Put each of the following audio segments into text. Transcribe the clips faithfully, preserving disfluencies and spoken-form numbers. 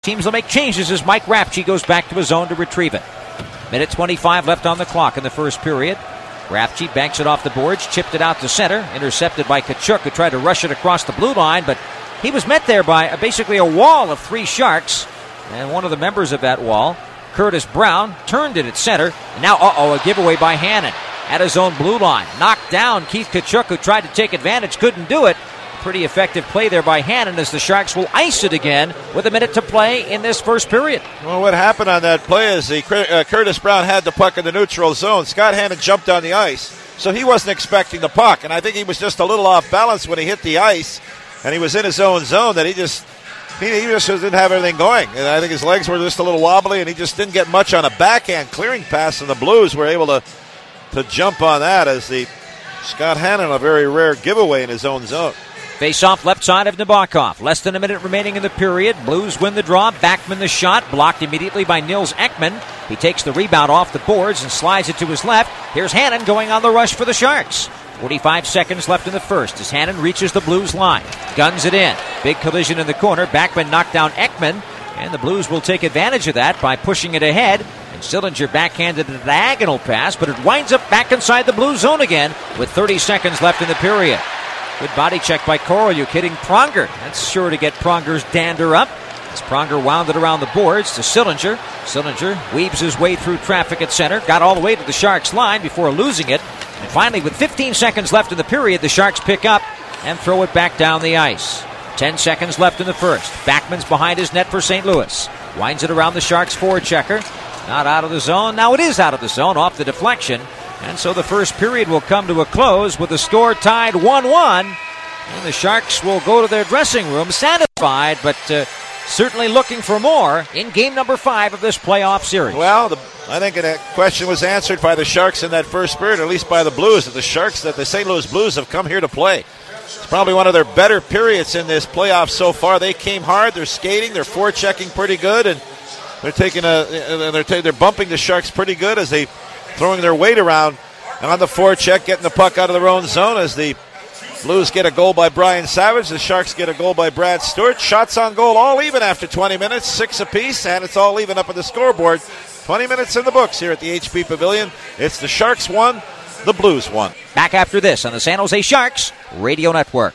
Teams will make changes as Mike Rapchi goes back to his zone to retrieve it. Minute twenty-five left on the clock in the first period. Rapchi banks it off the boards, chipped it out to center, intercepted by Tkachuk, who tried to rush it across the blue line, but he was met there by basically a wall of three Sharks, and one of the members of that wall, Curtis Brown, turned it at center, and now, uh-oh, a giveaway by Hannon at his own blue line. Knocked down Keith Tkachuk, who tried to take advantage, couldn't do it. Pretty effective play there by Hannon as the Sharks will ice it again with a minute to play in this first period. Well, what happened on that play is the uh, Curtis Brown had the puck in the neutral zone. Scott Hannon jumped on the ice, so he wasn't expecting the puck, and I think he was just a little off balance when he hit the ice, and he was in his own zone that he just he, he just didn't have everything going, and I think his legs were just a little wobbly, and he just didn't get much on a backhand clearing pass, and the Blues were able to, to jump on that as the Scott Hannon, a very rare giveaway in his own zone. Face-off left side of Nabokov. Less than a minute remaining in the period. Blues win the draw. Backman the shot. Blocked immediately by Nils Ekman. He takes the rebound off the boards and slides it to his left. Here's Hannon going on the rush for the Sharks. forty-five seconds left in the first as Hannon reaches the Blues line. Guns it in. Big collision in the corner. Backman knocked down Ekman. And the Blues will take advantage of that by pushing it ahead. And Sillinger backhanded a diagonal pass, but it winds up back inside the Blues zone again with thirty seconds left in the period. Good body check by Korolyuk hitting Pronger. That's sure to get Pronger's dander up. As Pronger wound it around the boards to Sillinger. Sillinger weaves his way through traffic at center. Got all the way to the Sharks line before losing it. And finally, with fifteen seconds left in the period, the Sharks pick up and throw it back down the ice. ten seconds left in the first. Backman's behind his net for Saint Louis. Winds it around the Sharks forechecker. Not out of the zone. Now it is out of the zone off the deflection. And so the first period will come to a close with the score tied one one. And the Sharks will go to their dressing room satisfied, but uh, certainly looking for more in game number five of this playoff series. Well, the, I think that question was answered by the Sharks in that first period, or at least by the Blues, that the Sharks, that the Saint Louis Blues have come here to play. It's probably one of their better periods in this playoff so far. They came hard, they're skating, they're forechecking pretty good, and they're taking a, they're, t- they're bumping the Sharks pretty good as they throwing their weight around on the forecheck, getting the puck out of their own zone as the Blues get a goal by Brian Savage. The Sharks get a goal by Brad Stewart. Shots on goal all even after twenty minutes, six apiece, and it's all even up on the scoreboard. twenty minutes in the books here at the H P Pavilion. It's the Sharks one, the Blues one. Back after this on the San Jose Sharks Radio Network.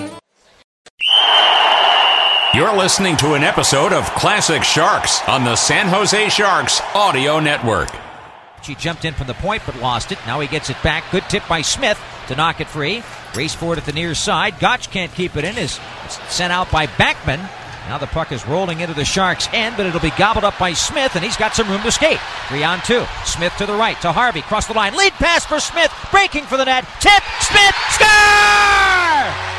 You're listening to an episode of Classic Sharks on the San Jose Sharks Audio Network. She jumped in from the point but lost it. Now he gets it back. Good tip by Smith to knock it free. Race for it at the near side. Gotch can't keep it in. It's sent out by Backman. Now the puck is rolling into the Sharks' end, but it'll be gobbled up by Smith, and he's got some room to skate. Three on two. Smith to the right to Harvey. Cross the line. Lead pass for Smith. Breaking for the net. Tip. Smith. Score!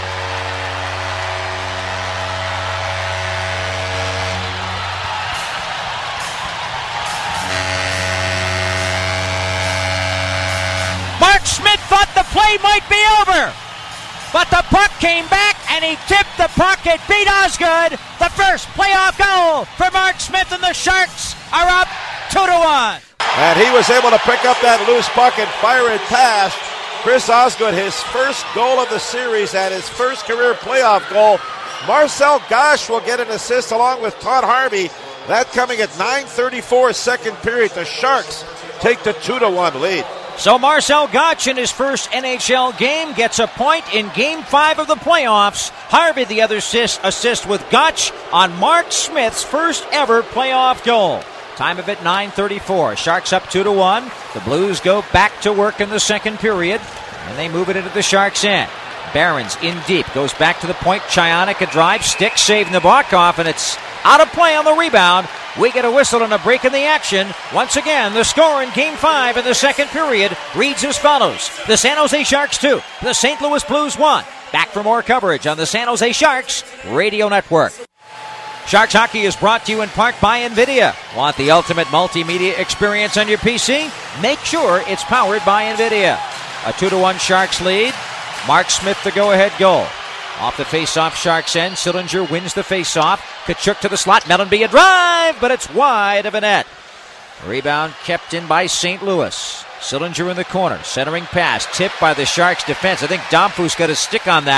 Mark Smith thought the play might be over, but the puck came back and he tipped the puck. It beat Osgood. The first playoff goal for Mark Smith, and the Sharks are up two to one. And he was able to pick up that loose puck and fire it past Chris Osgood, his first goal of the series and his first career playoff goal. Marcel Gosch will get an assist along with Todd Harvey. That coming at nine thirty-four second period. The Sharks take the two to one lead. So Marcel Gosch in his first N H L game gets a point in Game five of the playoffs. Harvey the other assist, assist with Gosch on Mark Smith's first ever playoff goal. Time of it nine thirty-four. Sharks up two to one. The Blues go back to work in the second period, and they move it into the Sharks' end. Barons in deep. Goes back to the point. Chionik a drive. Stick save Nabokov, and it's out of play on the rebound. We get a whistle and a break in the action. Once again, the score in Game five in the second period reads as follows. The San Jose Sharks two, the Saint Louis Blues one. Back for more coverage on the San Jose Sharks Radio Network. Sharks Hockey is brought to you in part by NVIDIA. Want the ultimate multimedia experience on your P C? Make sure it's powered by NVIDIA. A two to one Sharks lead. Mark Smith the go-ahead goal. Off the face-off Sharks end, Sillinger wins the face-off. Tkachuk to the slot, Mellanby a drive, but it's wide of a net. Rebound kept in by Saint Louis. Sillinger in the corner, centering pass, tipped by the Sharks defense. I think Domfus got a stick on that,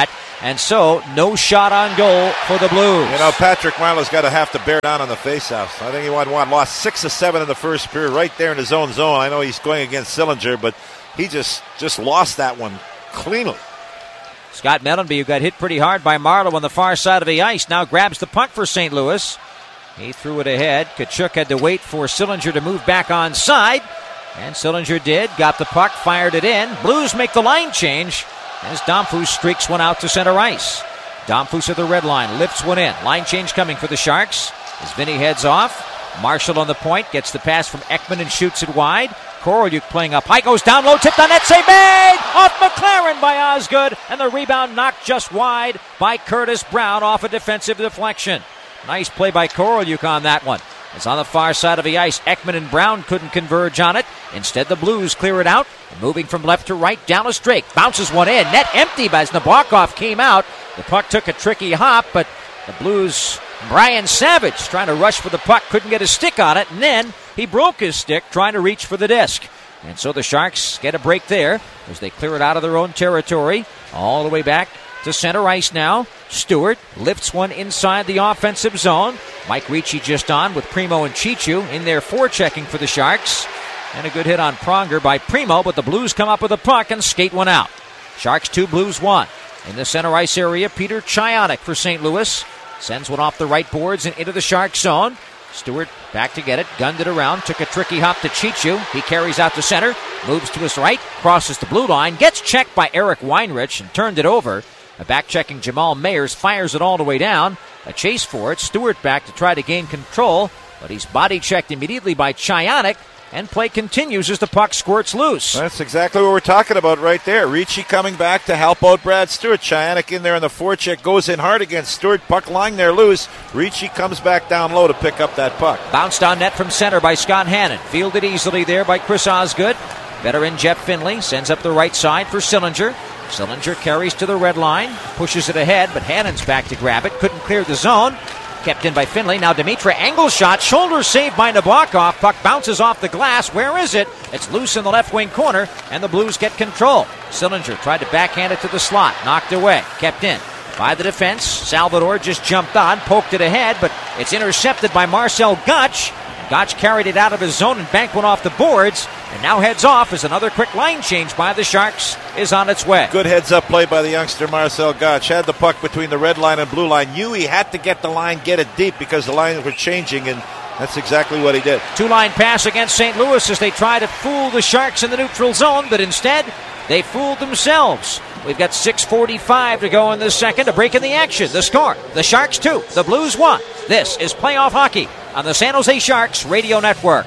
And so, no shot on goal for the Blues. You know, Patrick Marleau's got to have to bear down on the faceoffs. I think he won one, lost six of seven in the first period, right there in his own zone. I know he's going against Sillinger, but he just, just lost that one cleanly. Scott Mellenby, who got hit pretty hard by Marleau on the far side of the ice, now grabs the puck for Saint Louis. He threw it ahead. Tkachuk had to wait for Sillinger to move back on side. And Sillinger did, got the puck, fired it in. Blues make the line change as Domfus streaks one out to center ice. Domfus at the red line, lifts one in. Line change coming for the Sharks as Vinny heads off. Marshall on the point, gets the pass from Ekman and shoots it wide. Korolyuk playing up high, goes down low, tipped on net, save made! Off McLaren by Osgood, and the rebound knocked just wide by Curtis Brown off a defensive deflection. Nice play by Korolyuk on that one. It's on the far side of the ice. Ekman and Brown couldn't converge on it. Instead, the Blues clear it out. Moving from left to right, Dallas Drake bounces one in. Net empty as Nabokov came out. The puck took a tricky hop, but the Blues, Brian Savage, trying to rush for the puck, couldn't get a stick on it, and then he broke his stick trying to reach for the disc. And so the Sharks get a break there as they clear it out of their own territory. All the way back to center ice now. Stewart lifts one inside the offensive zone. Mike Ricci just on with Primo and Chichu in there forechecking for the Sharks. And a good hit on Pronger by Primo, but the Blues come up with a puck and skate one out. Sharks two, Blues one. In the center ice area, Peter Chionik for Saint Louis. Sends one off the right boards and into the Sharks zone. Stewart back to get it, gunned it around, took a tricky hop to Chichu. He carries out to center, moves to his right, crosses the blue line, gets checked by Eric Weinrich and turned it over. A back-checking Jamal Mayers fires it all the way down. A chase for it. Stewart back to try to gain control, but he's body-checked immediately by Chionik, and play continues as the puck squirts loose. That's exactly what we're talking about right there. Ricci coming back to help out Brad Stewart. Chionik in there on the forecheck, goes in hard against Stewart. Puck lying there loose. Ricci comes back down low to pick up that puck. Bounced on net from center by Scott Hannon. Fielded easily there by Chris Osgood. Veteran Jeff Finley sends up the right side for Sillinger. Sillinger carries to the red line, pushes it ahead, but Hannon's back to grab it. Couldn't clear the zone. Kept in by Finley. Now Dimitra, angle shot, shoulder saved by Nabokov. Puck bounces off the glass. Where is it? It's loose in the left wing corner, and the Blues get control. Sillinger tried to backhand it to the slot. Knocked away. Kept in by the defense. Salvador just jumped on, poked it ahead, but it's intercepted by Marcel Gotch. Gotch carried it out of his zone and banked one off the boards, and now heads off as another quick line change by the Sharks is on its way. Good heads-up play by the youngster Marcel Gotch. Had the puck between the red line and blue line. Knew he had to get the line, get it deep because the lines were changing, and that's exactly what he did. Two-line pass against Saint Louis as they try to fool the Sharks in the neutral zone, but instead they fooled themselves. We've got six forty-five to go in the second. A break in the action. The score, the Sharks two, the Blues one. This is Playoff Hockey on the San Jose Sharks Radio Network.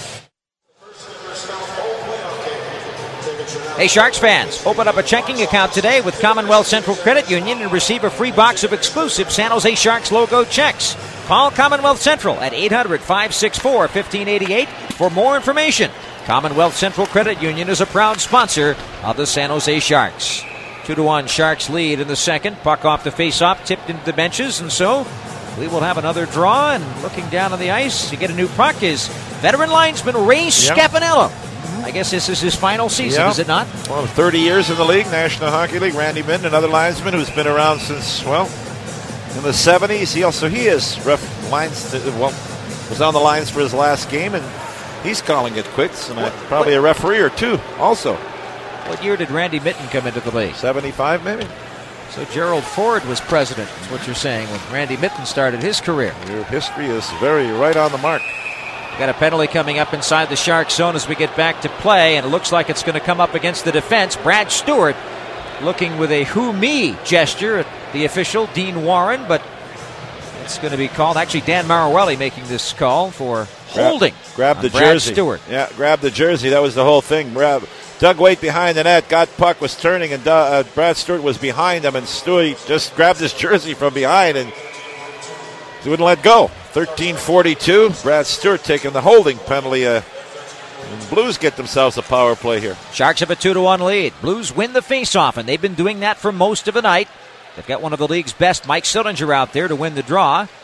Hey, Sharks fans, open up a checking account today with Commonwealth Central Credit Union and receive a free box of exclusive San Jose Sharks logo checks. Call Commonwealth Central at eight hundred, five six four, one five eight eight for more information. Commonwealth Central Credit Union is a proud sponsor of the San Jose Sharks. Two to one Sharks lead in the second. Puck off the face-off, tipped into the benches, and so we will have another draw. And looking down on the ice to get a new puck is veteran linesman Ray yep. Scapanello. I guess this is his final season, yep. is it not? Well, thirty years in the league, National Hockey League. Randy Minton, another linesman who's been around since, well, in the seventies. He also, he is ref lines, to, well, was on the lines for his last game, and he's calling it quits, and what, probably what? a referee or two also. What year did Randy Minton come into the league? seventy-five, maybe. So Gerald Ford was president, is what you're saying, when Randy Minton started his career. Your history is very right on the mark. Got a penalty coming up inside the Shark zone as we get back to play, and it looks like it's going to come up against the defense. Brad Stewart looking with a who me gesture at the official, Dean Warren, but it's going to be called. Actually, Dan Maruelli making this call for holding. Grab, grab the Brad jersey. Stewart. Yeah, grab the jersey. That was the whole thing. Grab. Dug Waite behind the net, got puck, was turning, and uh, Brad Stewart was behind him, and Stewie just grabbed his jersey from behind and he wouldn't let go. thirteen forty-two, Brad Stewart taking the holding penalty. Uh, and Blues get themselves a power play here. Sharks have a two to one lead. Blues win the faceoff, and they've been doing that for most of the night. They've got one of the league's best, Mike Sillinger, out there to win the draw.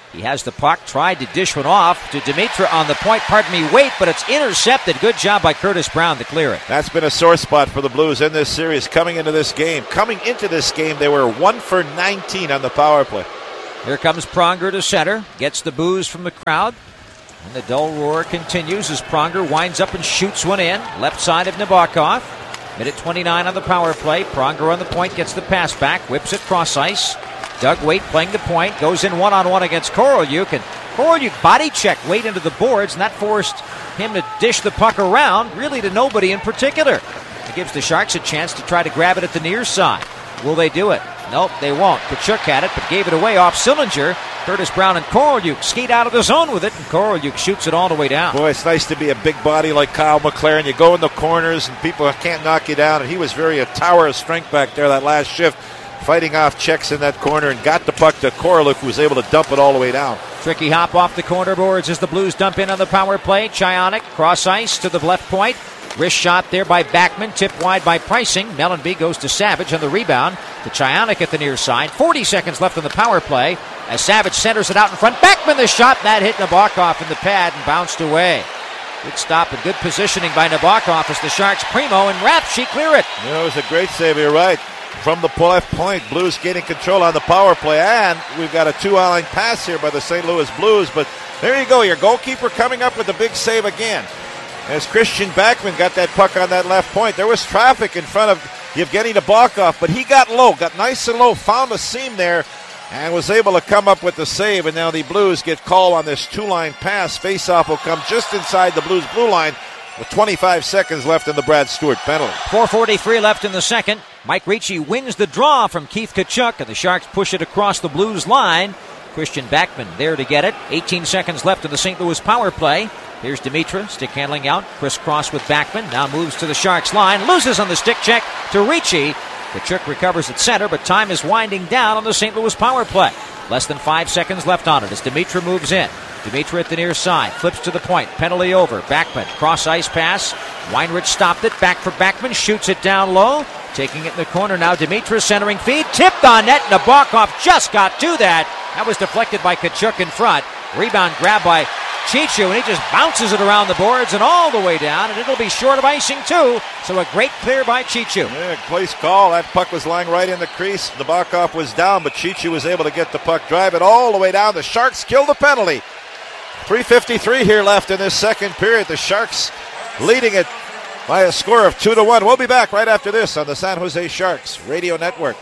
He has the puck, tried to dish one off to Dimitra on the point. Pardon me, wait, but it's intercepted. Good job by Curtis Brown to clear it. That's been a sore spot for the Blues in this series coming into this game. Coming into this game, they were one for nineteen on the power play. Here comes Pronger to center. Gets the boos from the crowd. And the dull roar continues as Pronger winds up and shoots one in. Left side of Nabokov. Minute twenty-nine on the power play. Pronger on the point, gets the pass back. Whips it cross ice. Doug Weight playing the point, goes in one-on-one against Korolyuk, and Korolyuk body checked Weight into the boards, and that forced him to dish the puck around, really to nobody in particular. It gives the Sharks a chance to try to grab it at the near side. Will they do it? Nope, they won't. Tkachuk had it, but gave it away off Sillinger. Curtis Brown and Korolyuk skate out of the zone with it, and Korolyuk shoots it all the way down. Boy, it's nice to be a big body like Kyle McLaren. You go in the corners, and people can't knock you down, and he was very a tower of strength back there that last shift, fighting off checks in that corner and got the puck to Korolyuk, who was able to dump it all the way down. Tricky hop off the corner boards as the Blues dump in on the power play. Chionik, cross ice to the left point. Wrist shot there by Backman, tipped wide by Pricing. Mellanby goes to Savage on the rebound. To Chionik at the near side. forty seconds left on the power play as Savage centers it out in front. Backman the shot, that hit Nabokov in the pad and bounced away. Good stop and good positioning by Nabokov as the Sharks primo and Rapchi clear it. Yeah, it was a great save, you're right. From the left point, Blues gaining control on the power play, and we've got a two-line pass here by the Saint Louis Blues, but there you go, your goalkeeper coming up with a big save again. As Christian Backman got that puck on that left point, there was traffic in front of Yevgeny Nabokov, but he got low, got nice and low, found a seam there, and was able to come up with the save, and now the Blues get called on this two-line pass. Face-off will come just inside the Blues blue line with twenty-five seconds left in the Brad Stewart penalty. four forty-three left in the second. Mike Ricci wins the draw from Keith Tkachuk, and the Sharks push it across the Blues line. Christian Backman there to get it. eighteen seconds left in the Saint Louis power play. Here's Dimitra, stick handling out, crisscross with Backman, now moves to the Sharks line, loses on the stick check to Ricci. Tkachuk recovers at center, but time is winding down on the Saint Louis power play. Less than five seconds left on it as Dimitra moves in. Dimitra at the near side, flips to the point, penalty over. Backman, cross ice pass. Weinrich stopped it, back for Backman, shoots it down low. Taking it in the corner now, Dimitra centering feed, tipped on net. Nabokov just got to that. That was deflected by Tkachuk in front. Rebound grabbed by Chichu, and he just bounces it around the boards and all the way down, and it'll be short of icing too. So a great clear by Chichu. Yeah, place call. That puck was lying right in the crease. Nabokov was down, but Chichu was able to get the puck, drive it all the way down. The Sharks kill the penalty. three fifty-three here left in this second period. The Sharks leading it by a score of two to one. We'll be back right after this on the San Jose Sharks Radio Network.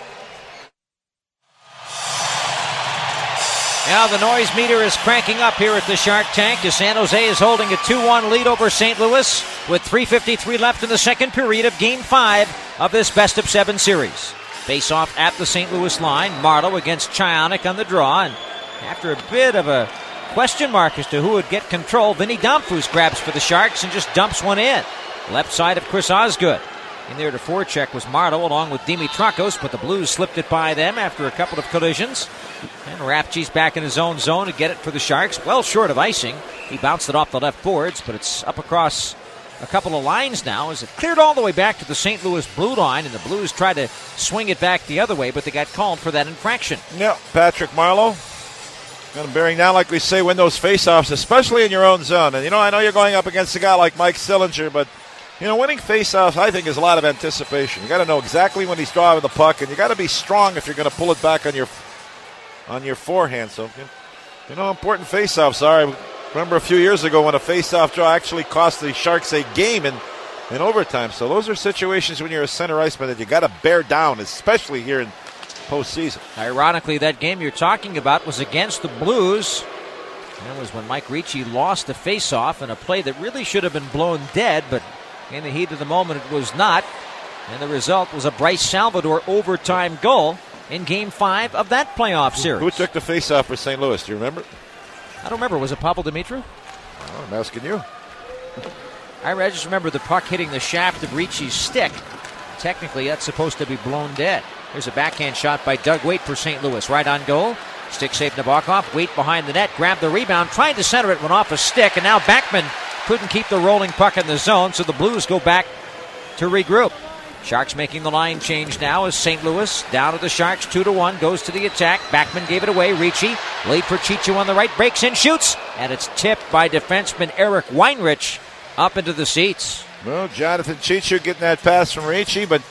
Now the noise meter is cranking up here at the Shark Tank as San Jose is holding a two one lead over Saint Louis with three fifty-three left in the second period of Game five of this best of seven series. Face off at the Saint Louis line. Marleau against Chionik on the draw, and after a bit of a question mark as to who would get control, Vinny Damphus grabs for the Sharks and just dumps one in. Left side of Chris Osgood. In there to forecheck was Marleau along with Dimitrakos, but the Blues slipped it by them after a couple of collisions. And Rapchi's back in his own zone to get it for the Sharks. Well short of icing. He bounced it off the left boards, but it's up across a couple of lines now as it cleared all the way back to the Saint Louis blue line, and the Blues tried to swing it back the other way, but they got called for that infraction. Yeah, Patrick Marleau. Got him bearing down, like we say, win those faceoffs, especially in your own zone. And, you know, I know you're going up against a guy like Mike Sillinger, but you know, winning faceoffs, I think, is a lot of anticipation. You got to know exactly when he's driving the puck, and you got to be strong if you're going to pull it back on your on your forehand. So, you know, how important faceoffs are. I remember a few years ago when a faceoff draw actually cost the Sharks a game in, in overtime. So those are situations when you're a center iceman that you got to bear down, especially here in postseason. Ironically, that game you're talking about was against the Blues. That was when Mike Ricci lost the faceoff in a play that really should have been blown dead, but in the heat of the moment, it was not. And the result was a Bryce Salvador overtime goal in Game five of that playoff series. Who took the faceoff for Saint Louis? Do you remember? I don't remember. Was it Pavel Dimitra? Oh, I'm asking you. I just remember the puck hitting the shaft of Ricci's stick. Technically, that's supposed to be blown dead. There's a backhand shot by Doug Weight for Saint Louis. Right on goal. Stick safe Nabokov. Weight behind the net. Grabbed the rebound. Trying to center it. Went off a stick. And now Backman couldn't keep the rolling puck in the zone, so the Blues go back to regroup. Sharks making the line change now as Saint Louis down to the Sharks, two to one, goes to the attack. Backman gave it away. Ricci, late for Chichu on the right, breaks in, shoots, and it's tipped by defenseman Eric Weinrich up into the seats. Well, Jonathan Chichu getting that pass from Ricci, but,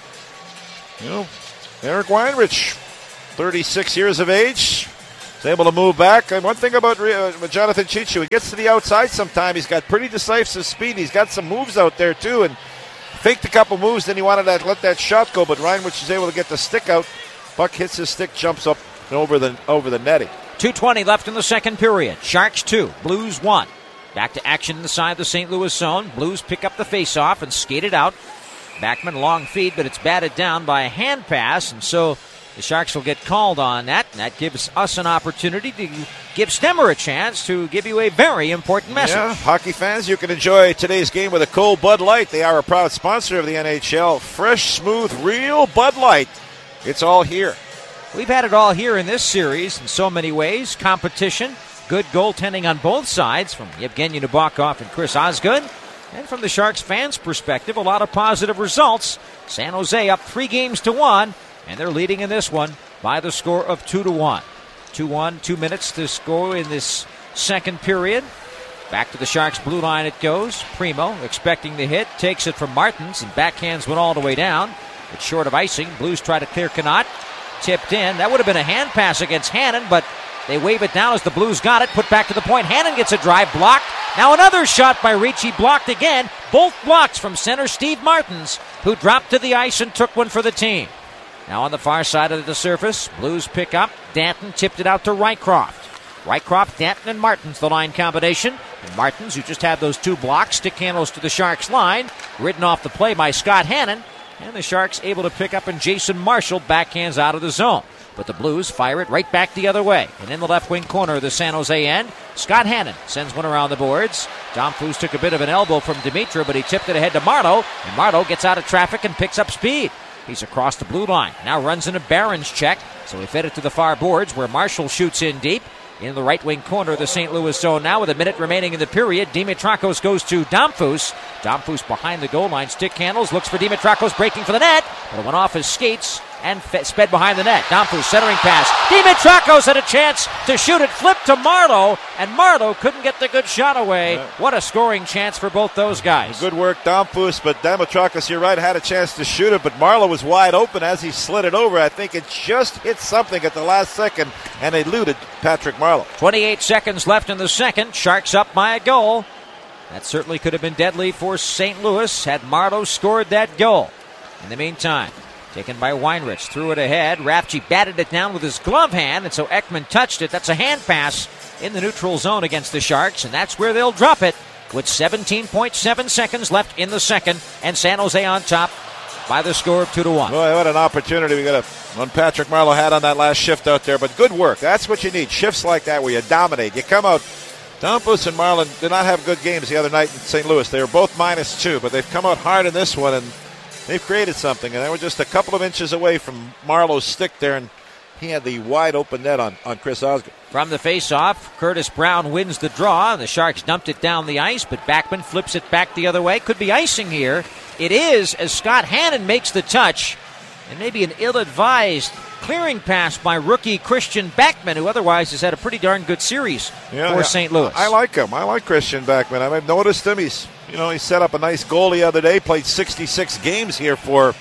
you know, Eric Weinrich, thirty-six years of age, is able to move back. And one thing about uh, Jonathan Chichu, he gets to the outside sometime. He's got pretty decisive speed. He's got some moves out there, too, and faked a couple moves, then he wanted to let that shot go, but Weinrich is able to get the stick out. Puck hits his stick, jumps up and over the over the netting. two twenty left in the second period. Sharks two, Blues one. Back to action inside the Saint Louis zone. Blues pick up the faceoff and skate it out. Backman long feed, but it's batted down by a hand pass, and so the Sharks will get called on that, and that gives us an opportunity to give Stemmer a chance to give you a very important message. Yeah, hockey fans, you can enjoy today's game with a cold Bud Light. They are a proud sponsor of the N H L. Fresh, smooth, real Bud Light. It's all here. We've had it all here in this series in so many ways. Competition, good goaltending on both sides from Yevgeny Nabokov and Chris Osgood. And from the Sharks fans' perspective, a lot of positive results. San Jose up three games to one. And they're leading in this one by the score of two to one. two one, two minutes to score in this second period. Back to the Sharks' blue line it goes. Primo expecting the hit, takes it from Martins and backhands went all the way down. It's short of icing. Blues try to clear Connaught. Tipped in. That would have been a hand pass against Hannon, but they wave it down as the Blues got it. Put back to the point. Hannon gets a drive blocked. Now another shot by Ricci blocked again. Both blocks from center Steve Martins, who dropped to the ice and took one for the team. Now on the far side of the surface, Blues pick up. Danton tipped it out to Rycroft. Rycroft, Danton, and Martins, the line combination. And Martins, who just had those two blocks, stick handles to the Sharks line. Ridden off the play by Scott Hannon. And the Sharks able to pick up, and Jason Marshall backhands out of the zone. But the Blues fire it right back the other way. And in the left wing corner of the San Jose end, Scott Hannon sends one around the boards. Domfus took a bit of an elbow from Dimitra, but he tipped it ahead to Marleau. And Marleau gets out of traffic and picks up speed. He's across the blue line. Now runs in a Barron's check. So he fed it to the far boards where Marshall shoots in deep. In the right wing corner of the Saint Louis zone now with a minute remaining in the period. Dimitrakos goes to Domfus. Domfus behind the goal line. Stick handles. Looks for Dimitrakos breaking for the net. But it went off his skates and fe- sped behind the net. Domfus centering pass. Dimitrakos had a chance to shoot it. Flipped to Marleau. And Marleau couldn't get the good shot away. Yeah. What a scoring chance for both those guys. Good work, Domfus. But Dimitrakos, you're right, had a chance to shoot it. But Marleau was wide open as he slid it over. I think it just hit something at the last second and eluded Patrick Marleau. twenty-eight seconds left in the second. Sharks up by a goal. That certainly could have been deadly for Saint Louis had Marleau scored that goal. In the meantime, taken by Weinrich, threw it ahead. Rafchi batted it down with his glove hand, and so Ekman touched it. That's a hand pass in the neutral zone against the Sharks, and that's where they'll drop it with seventeen point seven seconds left in the second, and San Jose on top by the score of two to one. Boy, what an opportunity we got a, when Patrick Marleau had on that last shift out there. But good work. That's what you need. Shifts like that where you dominate. You come out. Domfus and Marlin did not have good games the other night in Saint Louis. They were both minus two, but they've come out hard in this one, and they've created something. And they were just a couple of inches away from Marlowe's stick there, and he had the wide open net on, on Chris Osgood. From the face-off, Curtis Brown wins the draw. The Sharks dumped it down the ice, but Backman flips it back the other way. Could be icing here. It is, as Scott Hannon makes the touch, and maybe an ill-advised clearing pass by rookie Christian Backman, who otherwise has had a pretty darn good series yeah, for yeah. Saint Louis. I like him. I like Christian Backman. I've noticed him. He's, you know, he set up a nice goal the other day. Played sixty-six games here for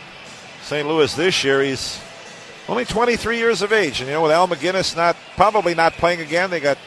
Saint Louis this year. He's only twenty-three years of age, and you know, with Al McGinnis not probably not playing again, they got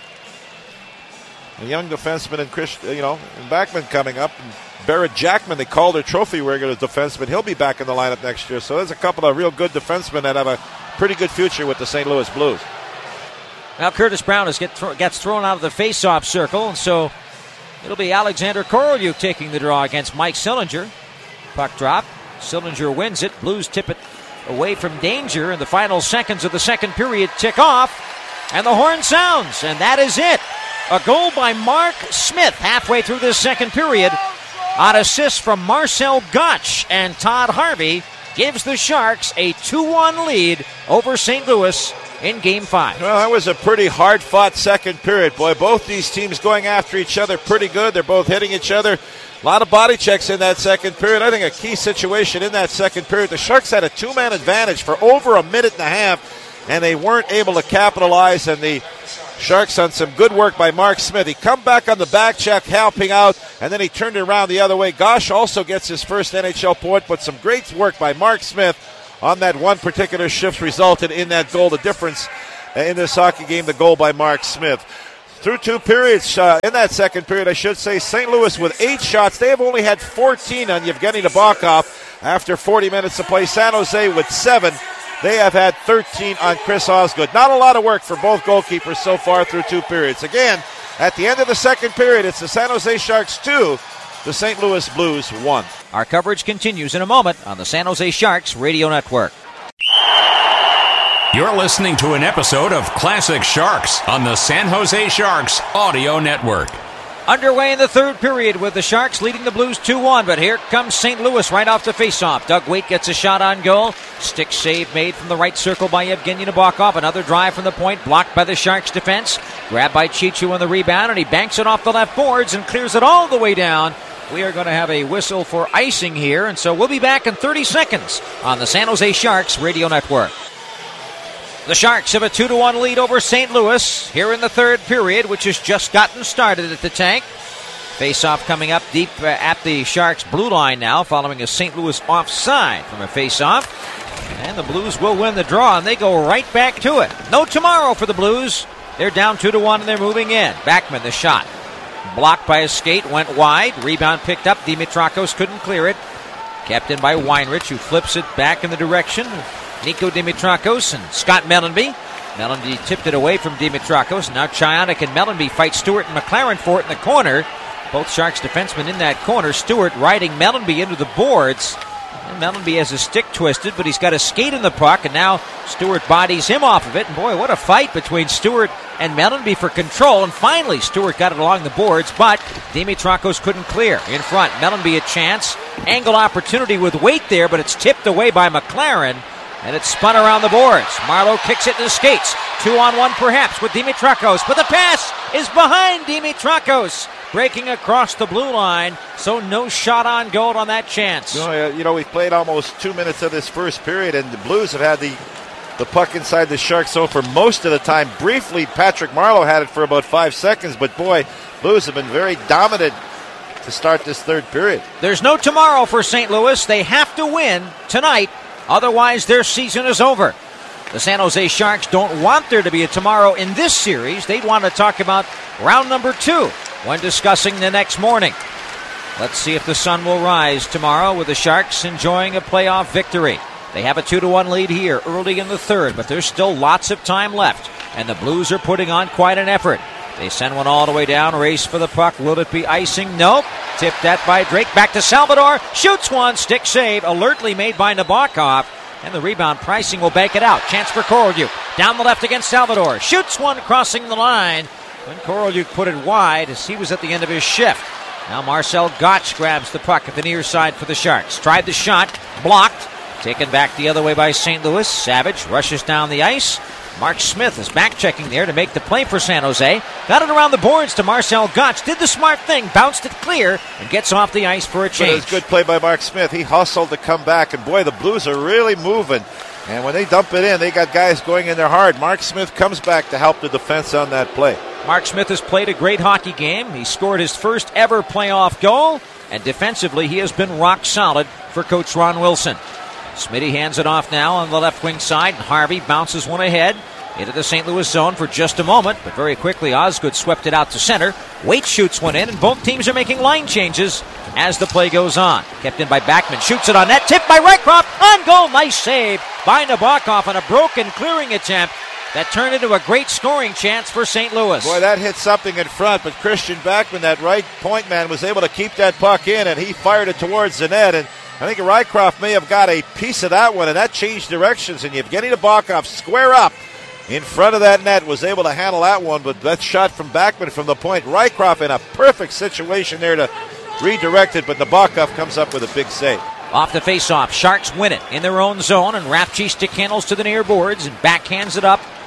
a young defenseman and Chris, you know, and Backman coming up. And Barrett Jackman, they called their trophy regular defenseman. He'll be back in the lineup next year. So there's a couple of real good defensemen that have a pretty good future with the Saint Louis Blues. Now Curtis Brown is get th- gets thrown out of the face-off circle, and so it'll be Alexander Korolyuk taking the draw against Mike Sillinger. Puck drop. Sillinger wins it. Blues tip it away from danger, and the final seconds of the second period tick off, and the horn sounds, and that is it. A goal by Mark Smith halfway through this second period on assist from Marcel Gotch, and Todd Harvey gives the Sharks a two one lead over Saint Louis in Game five. Well, that was a pretty hard-fought second period. Boy, both these teams going after each other pretty good. They're both hitting each other. A lot of body checks in that second period. I think a key situation in that second period, the Sharks had a two-man advantage for over a minute and a half, and they weren't able to capitalize, and the Sharks on some good work by Mark Smith. He come back on the back check, helping out, and then he turned it around the other way. Gosh also gets his first N H L point, but some great work by Mark Smith on that one particular shift resulted in that goal. The difference in this hockey game, the goal by Mark Smith. Through two periods, uh, in that second period, I should say, Saint Louis with eight shots. They have only had fourteen on Yevgeny Nabokov after forty minutes of play. San Jose with seven. They have had thirteen on Chris Osgood. Not a lot of work for both goalkeepers so far through two periods. Again, at the end of the second period, it's the San Jose Sharks two, the Saint Louis Blues one. Our coverage continues in a moment on the San Jose Sharks Radio Network. You're listening to an episode of Classic Sharks on the San Jose Sharks Audio Network. Underway in the third period with the Sharks leading the Blues two one, but here comes Saint Louis right off the faceoff. Doug Weight gets a shot on goal. Stick save made from the right circle by Yevgeny Nabokov. Another drive from the point, blocked by the Sharks defense. Grabbed by Chichu on the rebound, and he banks it off the left boards and clears it all the way down. We are going to have a whistle for icing here, and so we'll be back in thirty seconds on the San Jose Sharks Radio Network. The Sharks have a two to one lead over Saint Louis here in the third period, which has just gotten started at the tank. Face-off coming up deep uh, at the Sharks' blue line now, following a Saint Louis offside from a face-off. And the Blues will win the draw, and they go right back to it. No tomorrow for the Blues. They're down two to one, and they're moving in. Backman, the shot. Blocked by a skate, went wide. Rebound picked up. Dimitrakos couldn't clear it. Kept in by Weinrich, who flips it back in the direction of Nico Dimitrakos and Scott Mellanby. Mellanby tipped it away from Dimitrakos. Now Chionik and Mellanby fight Stewart and McLaren for it in the corner. Both Sharks defensemen in that corner. Stewart riding Mellanby into the boards. And Mellanby has his stick twisted, but he's got a skate in the puck, and now Stewart bodies him off of it. And boy, what a fight between Stewart and Mellanby for control. And finally, Stewart got it along the boards, but Dimitrakos couldn't clear. In front, Mellanby a chance. Angle opportunity with Weight there, but it's tipped away by McLaren. And it's spun around the boards. Marleau kicks it to the skates. Two on one perhaps with Dimitrakos. But the pass is behind Dimitrakos. Breaking across the blue line. So no shot on goal on that chance. You know, you know, we've played almost two minutes of this first period, and the Blues have had the, the puck inside the Sharks zone for most of the time. Briefly, Patrick Marleau had it for about five seconds. But boy, Blues have been very dominant to start this third period. There's no tomorrow for Saint Louis. They have to win tonight. Otherwise, their season is over. The San Jose Sharks don't want there to be a tomorrow in this series. They'd want to talk about round number two when discussing the next morning. Let's see if the sun will rise tomorrow with the Sharks enjoying a playoff victory. They have a two to one lead here early in the third, but there's still lots of time left, and the Blues are putting on quite an effort. They send one all the way down, race for the puck. Will it be icing? Nope. Tipped that by Drake. Back to Salvador. Shoots one. Stick save. Alertly made by Nabokov. And the rebound, Pricing will bank it out. Chance for Korolyuk. Down the left against Salvador. Shoots one crossing the line. When Korolyuk put it wide as he was at the end of his shift. Now Marcel Gotch grabs the puck at the near side for the Sharks. Tried the shot. Blocked. Taken back the other way by Saint Louis. Savage rushes down the ice. Mark Smith is back-checking there to make the play for San Jose. Got it around the boards to Marcel Gotch. Did the smart thing, bounced it clear, and gets off the ice for a change. But it was good play by Mark Smith. He hustled to come back, and boy, the Blues are really moving. And when they dump it in, they got guys going in there hard. Mark Smith comes back to help the defense on that play. Mark Smith has played a great hockey game. He scored his first ever playoff goal, and defensively he has been rock solid for Coach Ron Wilson. Smitty hands it off now on the left wing side, and Harvey bounces one ahead into the Saint Louis zone for just a moment, but very quickly Osgood swept it out to center. Weight shoots one in, and both teams are making line changes as the play goes on. Kept in by Backman, shoots it on net, tipped by Rycroft, on goal, nice save by Nabokov on a broken clearing attempt that turned into a great scoring chance for Saint Louis. Boy, that hit something in front, but Christian Backman, that right point man, was able to keep that puck in, and he fired it towards the net, and I think Rycroft may have got a piece of that one, and that changed directions, and Yevgeny Nabokov square up in front of that net, was able to handle that one, but that shot from Backman from the point, Rycroft in a perfect situation there to redirect it, but Nabokov comes up with a big save. Off the face-off, Sharks win it in their own zone, and Rapchi stick handles to the near boards and backhands it up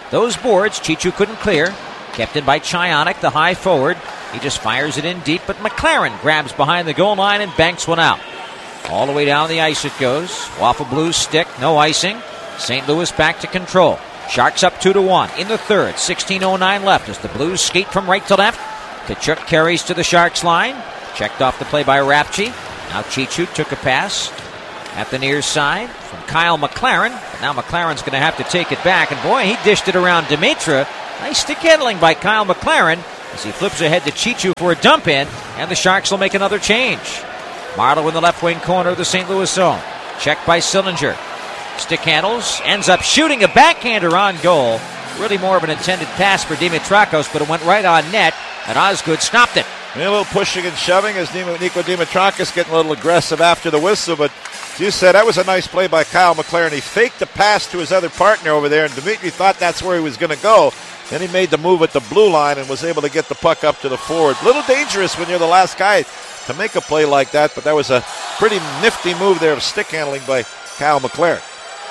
Those boards, Chichu couldn't clear. Kept in by Chionik, the high forward. He just fires it in deep, but McLaren grabs behind the goal line and banks one out. All the way down the ice it goes. Off a Blues stick, no icing. Saint Louis back to control. Sharks up two to one in the third. sixteen oh nine left as the Blues skate from right to left. Tkachuk carries to the Sharks line. Checked off the play by Rapchi. Now Chichu took a pass at the near side from Kyle McLaren. But now McLaren's going to have to take it back. And boy, he dished it around Dimitra. Nice stick handling by Kyle McLaren as he flips ahead to Chichu for a dump in. And the Sharks will make another change. Marleau in the left wing corner of the Saint Louis zone. Checked by Sillinger. Stick handles. Ends up shooting a backhander on goal. Really more of an intended pass for Dimitrakos, but it went right on net. And Osgood stopped it. And a little pushing and shoving as Nico Dimitrakis getting a little aggressive after the whistle. But as you said, that was a nice play by Kyle McLaren. He faked the pass to his other partner over there, and Dimitri thought that's where he was going to go. Then he made the move at the blue line and was able to get the puck up to the forward. A little dangerous when you're the last guy to make a play like that, but that was a pretty nifty move there of stick handling by Kyle McLaren.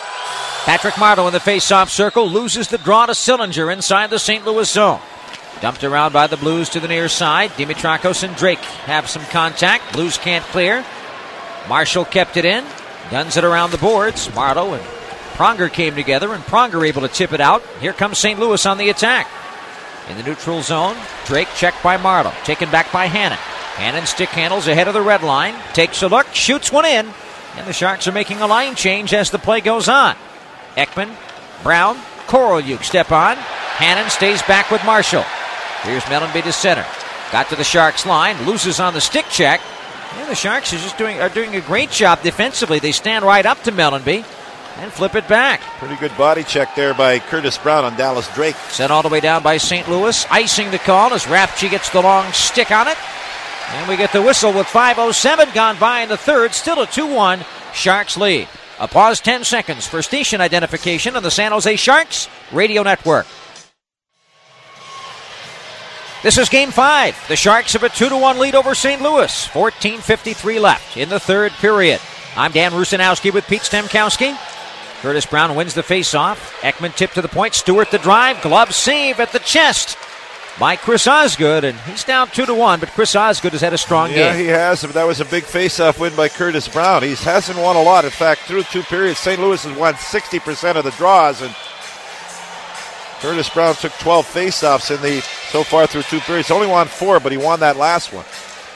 Patrick Marleau in the face-off circle loses the draw to Sillinger inside the Saint Louis zone. Dumped around by the Blues to the near side. Dimitrakos and Drake have some contact. Blues can't clear. Marshall kept it in. Guns it around the boards. Marleau and Pronger came together, and Pronger able to tip it out. Here comes Saint Louis on the attack. In the neutral zone, Drake checked by Marleau. Taken back by Hannon. Hannon stick handles ahead of the red line. Takes a look, shoots one in. And the Sharks are making a line change as the play goes on. Ekman, Brown, Korolyuk step on. Hannon stays back with Marshall. Here's Mellanby to center. Got to the Sharks line, loses on the stick check. And the Sharks are just doing are doing a great job defensively. They stand right up to Mellanby and flip it back. Pretty good body check there by Curtis Brown on Dallas Drake. Sent all the way down by Saint Louis. Icing the call as Rapchi gets the long stick on it. And we get the whistle with five oh seven gone by in the third. Still a two one Sharks lead. A pause ten seconds for station identification on the San Jose Sharks Radio Network. This is Game five. The Sharks have a two to one lead over Saint Louis. fourteen fifty-three left in the third period. I'm Dan Rusanowski with Pete Stemkowski. Curtis Brown wins the faceoff. Ekman tipped to the point. Stewart the drive. Glove save at the chest by Chris Osgood. And he's down two to one, but Chris Osgood has had a strong yeah, game. Yeah, he has. But that was a big faceoff win by Curtis Brown. He hasn't won a lot. In fact, through two periods, Saint Louis has won sixty percent of the draws. And Curtis Brown took twelve faceoffs in the so far through two periods. Only won four, but he won that last one.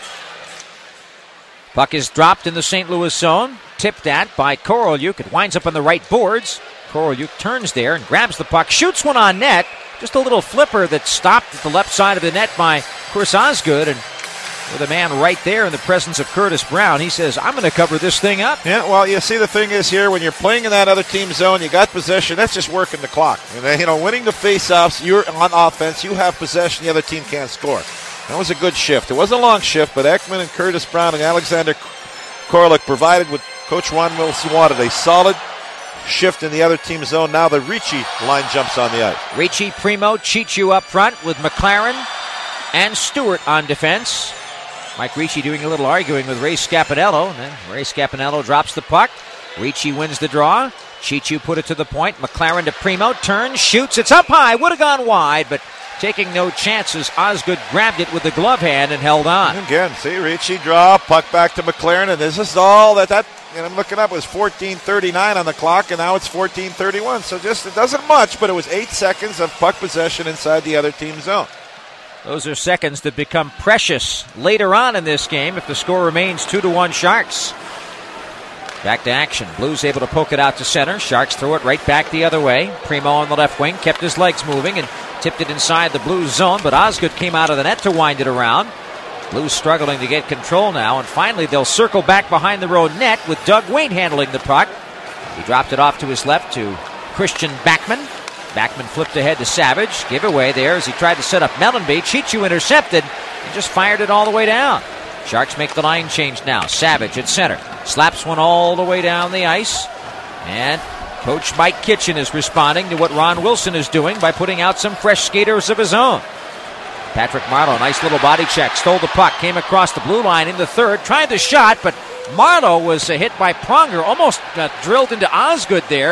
Puck is dropped in the Saint Louis zone. Tipped at by Korolyuk. It winds up on the right boards. Korolyuk turns there and grabs the puck. Shoots one on net. Just a little flipper that stopped at the left side of the net by Chris Osgood. And with a man right there in the presence of Curtis Brown, he says, I'm going to cover this thing up. Yeah, well, you see, the thing is here, when you're playing in that other team's zone, you got possession. That's just working the clock. And, you know, winning the faceoffs, you're on offense. You have possession. The other team can't score. That was a good shift. It was a long shift, but Ekman and Curtis Brown and Alexander Korolyuk provided what Coach Ron Wilson wanted, a solid shift in the other team's zone. Now the Ricci line jumps on the ice. Ricci, Primo, Chichu up front with McLaren and Stewart on defense. Mike Ricci doing a little arguing with Ray Scapanello. And then Ray Scapanello drops the puck. Ricci wins the draw. Chichu put it to the point. McLaren to Primo. Turns, shoots. It's up high. Would have gone wide, but taking no chances. Osgood grabbed it with the glove hand and held on. And again, see, Ricci draw, puck back to McLaren, and this is all that that, and I'm looking up, it was fourteen thirty-nine on the clock, and now it's fourteen thirty-one. So just, it doesn't much, but it was eight seconds of puck possession inside the other team's zone. Those are seconds that become precious later on in this game if the score remains two to one Sharks. Back to action. Blues able to poke it out to center. Sharks throw it right back the other way. Primo on the left wing kept his legs moving and tipped it inside the Blues zone, but Osgood came out of the net to wind it around. Blues struggling to get control now, and finally they'll circle back behind their own net with Doug Weight handling the puck. He dropped it off to his left to Christian Backman. Backman flipped ahead to Savage. Giveaway there as he tried to set up Mellanby. Chichu intercepted and just fired it all the way down. Sharks make the line change now. Savage at center. Slaps one all the way down the ice. And Coach Mike Kitchen is responding to what Ron Wilson is doing by putting out some fresh skaters of his own. Patrick Marleau, nice little body check. Stole the puck. Came across the blue line in the third. Tried the shot, but Marleau was uh, hit by Pronger. Almost uh, drilled into Osgood there. And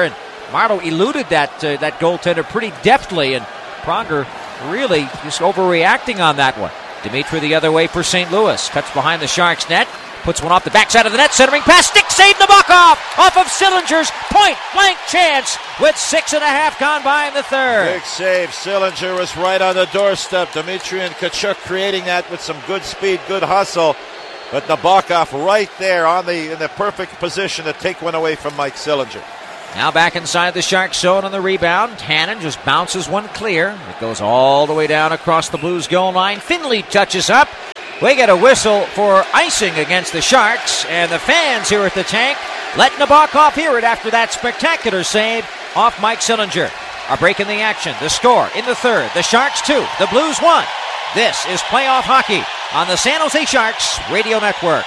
Marlowe eluded that uh, that goaltender pretty deftly, and Pronger really just overreacting on that one. Dimitri the other way for Saint Louis. Cuts behind the Sharks net. Puts one off the backside of the net. Centering pass. Stick save Nabokov off of Sillinger's point blank chance with six and a half gone by in the third. Big save. Sillinger was right on the doorstep. Dimitri and Tkachuk creating that with some good speed, good hustle. But Nabokov right there on the in the perfect position to take one away from Mike Sillinger. Now back inside the Sharks zone on the rebound. Hannon just bounces one clear. It goes all the way down across the Blues goal line. Finley touches up. We get a whistle for icing against the Sharks, and the fans here at the tank let Nabokov hear it after that spectacular save off Mike Sillinger. A break in the action. The score in the third. The Sharks two. The Blues one. This is playoff hockey on the San Jose Sharks Radio Network.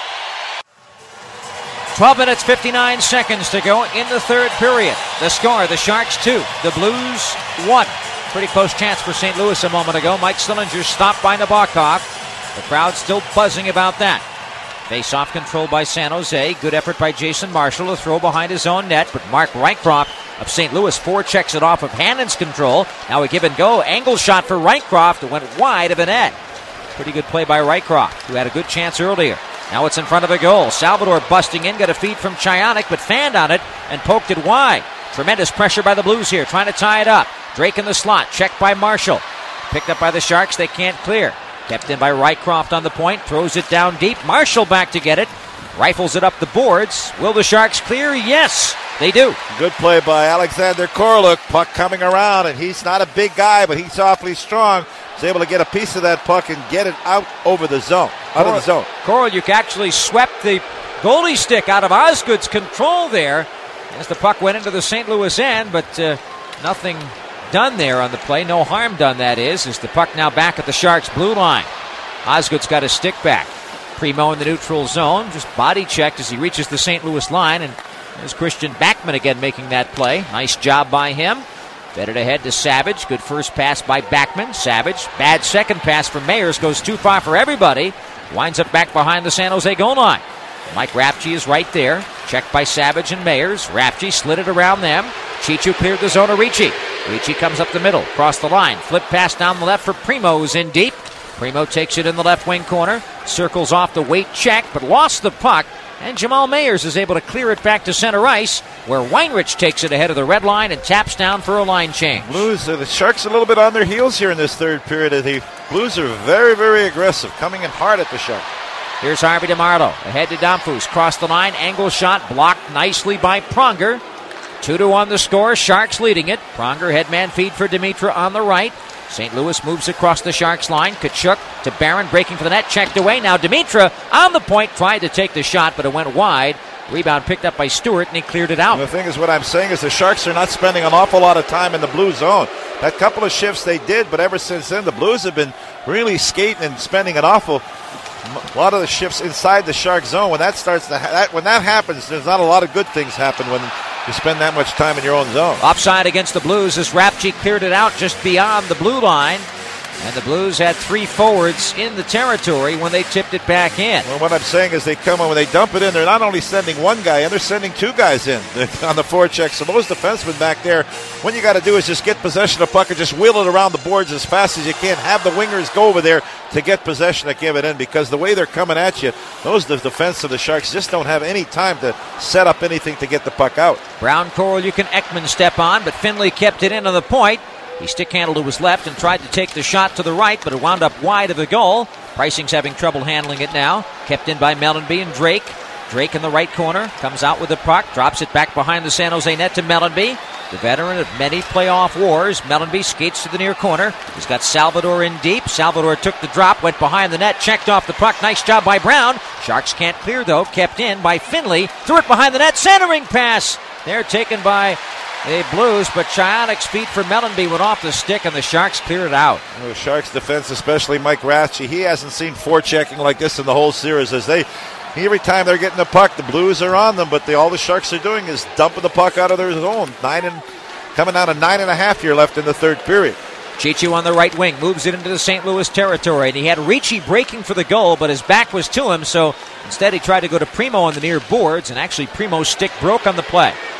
twelve minutes, fifty-nine seconds to go in the third period. The score, the Sharks two, the Blues one. Pretty close chance for Saint Louis a moment ago. Mike Sillinger stopped by Nabokov. The crowd still buzzing about that. Face-off controlled by San Jose. Good effort by Jason Marshall to throw behind his own net, but Mark Rycroft of Saint Louis forechecks it off of Hannon's control. Now a give and go. Angle shot for Rycroft. It went wide of the net. Pretty good play by Rycroft, who had a good chance earlier. Now it's in front of the goal. Salvador busting in, got a feed from Chionik, but fanned on it and poked it wide. Tremendous pressure by the Blues here, trying to tie it up. Drake in the slot, checked by Marshall. Picked up by the Sharks, they can't clear. Kept in by Rycroft on the point, throws it down deep. Marshall back to get it. Rifles it up the boards. Will the Sharks clear? Yes, they do. Good play by Alexander Koroluk. Puck coming around, and he's not a big guy, but he's awfully strong. He's able to get a piece of that puck and get it out over the zone, out Korol, of the zone. Koroluk actually swept the goalie stick out of Osgood's control there as the puck went into the Saint Louis end, but uh, nothing done there on the play. No harm done, that is, as the puck now back at the Sharks' blue line. Osgood's got his stick back. Primo in the neutral zone, just body checked as he reaches the Saint Louis line, and there's Christian Backman again making that play. Nice job by him. Fed it ahead to Savage. Good first pass by Backman. Savage. Bad second pass from Mayers. Goes too far for everybody. Winds up back behind the San Jose goal line. Mike Rapchi is right there. Checked by Savage and Mayers. Rapchi slid it around them. Chichu cleared the zone of Ricci. Ricci comes up the middle. Across the line. Flip pass down the left for Primo, who's in deep. Primo takes it in the left wing corner. Circles off the weight check, but lost the puck. And Jamal Mayers is able to clear it back to center ice, where Weinrich takes it ahead of the red line and taps down for a line change. Blues, uh, the Sharks a little bit on their heels here in this third period. The Blues are very, very aggressive, coming in hard at the Sharks. Here's Harvey DeMarlo, ahead to Domfus, cross the line, angle shot, blocked nicely by Pronger. two to one the score, Sharks leading it. Pronger headman feed for Dimitra on the right. Saint Louis moves across the Sharks line. Tkachuk to Barron, breaking for the net, checked away. Now Dimitra on the point, tried to take the shot, but it went wide. Rebound picked up by Stewart, and he cleared it out. And the thing is, what I'm saying is the Sharks are not spending an awful lot of time in the blue zone. That couple of shifts they did, but ever since then, the Blues have been really skating and spending an awful a lot of the shifts inside the Shark zone. When that starts to ha- that, when that happens, there's not a lot of good things happen when you spend that much time in your own zone. Offside against the Blues as Rapchi cleared it out just beyond the blue line. And the Blues had three forwards in the territory when they tipped it back in. Well, what I'm saying is they come in, when they dump it in, they're not only sending one guy in, they're sending two guys in on the forecheck. So those defensemen back there, what you got to do is just get possession of the puck and just wheel it around the boards as fast as you can. Have the wingers go over there to get possession to give it in, because the way they're coming at you, those the defense of the Sharks just don't have any time to set up anything to get the puck out. Brown, Coral, you can Ekman step on, but Finley kept it in on the point. He stick-handled to his left and tried to take the shot to the right, but it wound up wide of the goal. Pricing's having trouble handling it now. Kept in by Mellanby and Drake. Drake in the right corner, comes out with the puck, drops it back behind the San Jose net to Mellanby. The veteran of many playoff wars, Mellanby skates to the near corner. He's got Salvador in deep. Salvador took the drop, went behind the net, checked off the puck. Nice job by Brown. Sharks can't clear, though. Kept in by Finley. Threw it behind the net. Centering pass. They're taken by the Blues, but Chionik's feet for Mellanby went off the stick, and the Sharks cleared it out. Well, the Sharks defense, especially Mike Ratchey, he hasn't seen forechecking like this in the whole series. As they, every time they're getting the puck, the Blues are on them, but they, all the Sharks are doing is dumping the puck out of their zone. Nine and coming down to nine and a half here left in the third period. Chichu on the right wing moves it into the Saint Louis territory, and he had Ricci breaking for the goal, but his back was to him, so instead he tried to go to Primo on the near boards, and actually Primo's stick broke on the play.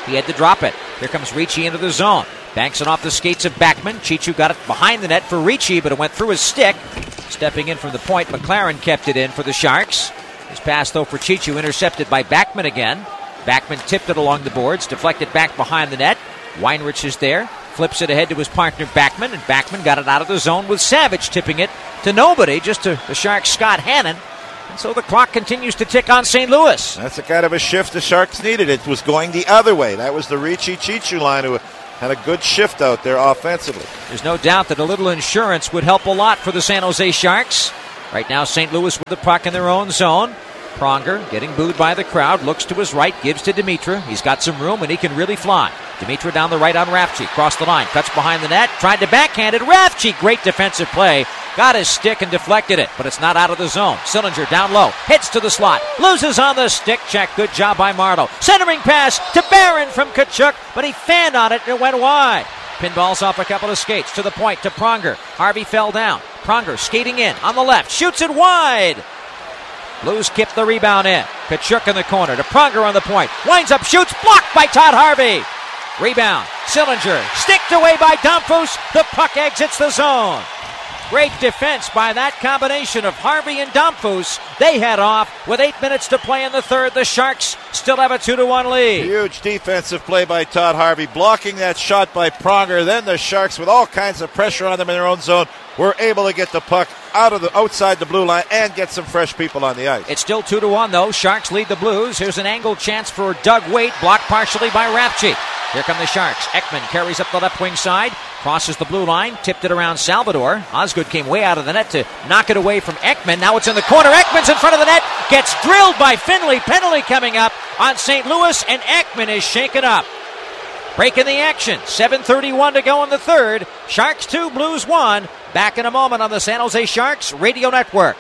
He had to drop it. Here comes Ricci into the zone. Banks it off the skates of Backman. Chichu got it behind the net for Ricci, but it went through his stick. Stepping in from the point, McLaren kept it in for the Sharks. His pass, though, for Chichu, intercepted by Backman again. Backman tipped it along the boards, deflected back behind the net. Weinrich is there, flips it ahead to his partner Backman, and Backman got it out of the zone with Savage tipping it to nobody, just to the Sharks' Scott Hannon. And so the clock continues to tick on Saint Louis. That's the kind of a shift the Sharks needed. It was going the other way. That was the Ricci-Chichu line who had a good shift out there offensively. There's no doubt that a little insurance would help a lot for the San Jose Sharks. Right now, Saint Louis with the puck in their own zone. Pronger getting booed by the crowd, looks to his right, gives to Dimitra. He's got some room and he can really fly. Dimitra down the right on Rafchi, cross the line, cuts behind the net, tried to backhand it. Rafchi, great defensive play, got his stick and deflected it, but it's not out of the zone. Sillinger down low, hits to the slot, loses on the stick check. Good job by Marleau. Centering pass to Barron from Tkachuk, but he fanned on it and it went wide. Pinballs off a couple of skates to the point to Pronger. Harvey fell down. Pronger skating in on the left, shoots it wide. Blues keep the rebound in. Tkachuk in the corner to Pronger on the point. Winds up, shoots, blocked by Todd Harvey. Rebound. Sillinger sticked away by Domfus. The puck exits the zone. Great defense by that combination of Harvey and Domfus. They head off with eight minutes to play in the third. The Sharks still have a two to one lead. Huge defensive play by Todd Harvey, blocking that shot by Pronger. Then the Sharks, with all kinds of pressure on them in their own zone, were able to get the puck out of the outside the blue line and get some fresh people on the ice. It's still two to one though. Sharks lead the Blues. Here's an angled chance for Doug Waite, blocked partially by Rafchi. Here come the Sharks. Ekman carries up the left wing side, crosses the blue line, tipped it around Salvador. Osgood came way out of the net to knock it away from Ekman. Now it's in the corner. Ekman's in front of the net, gets drilled by Finley. Penalty coming up on Saint Louis, and Ekman is shaken up. Breaking the action. seven thirty-one to go in the third. Sharks two, Blues one. Back in a moment on the San Jose Sharks Radio Network.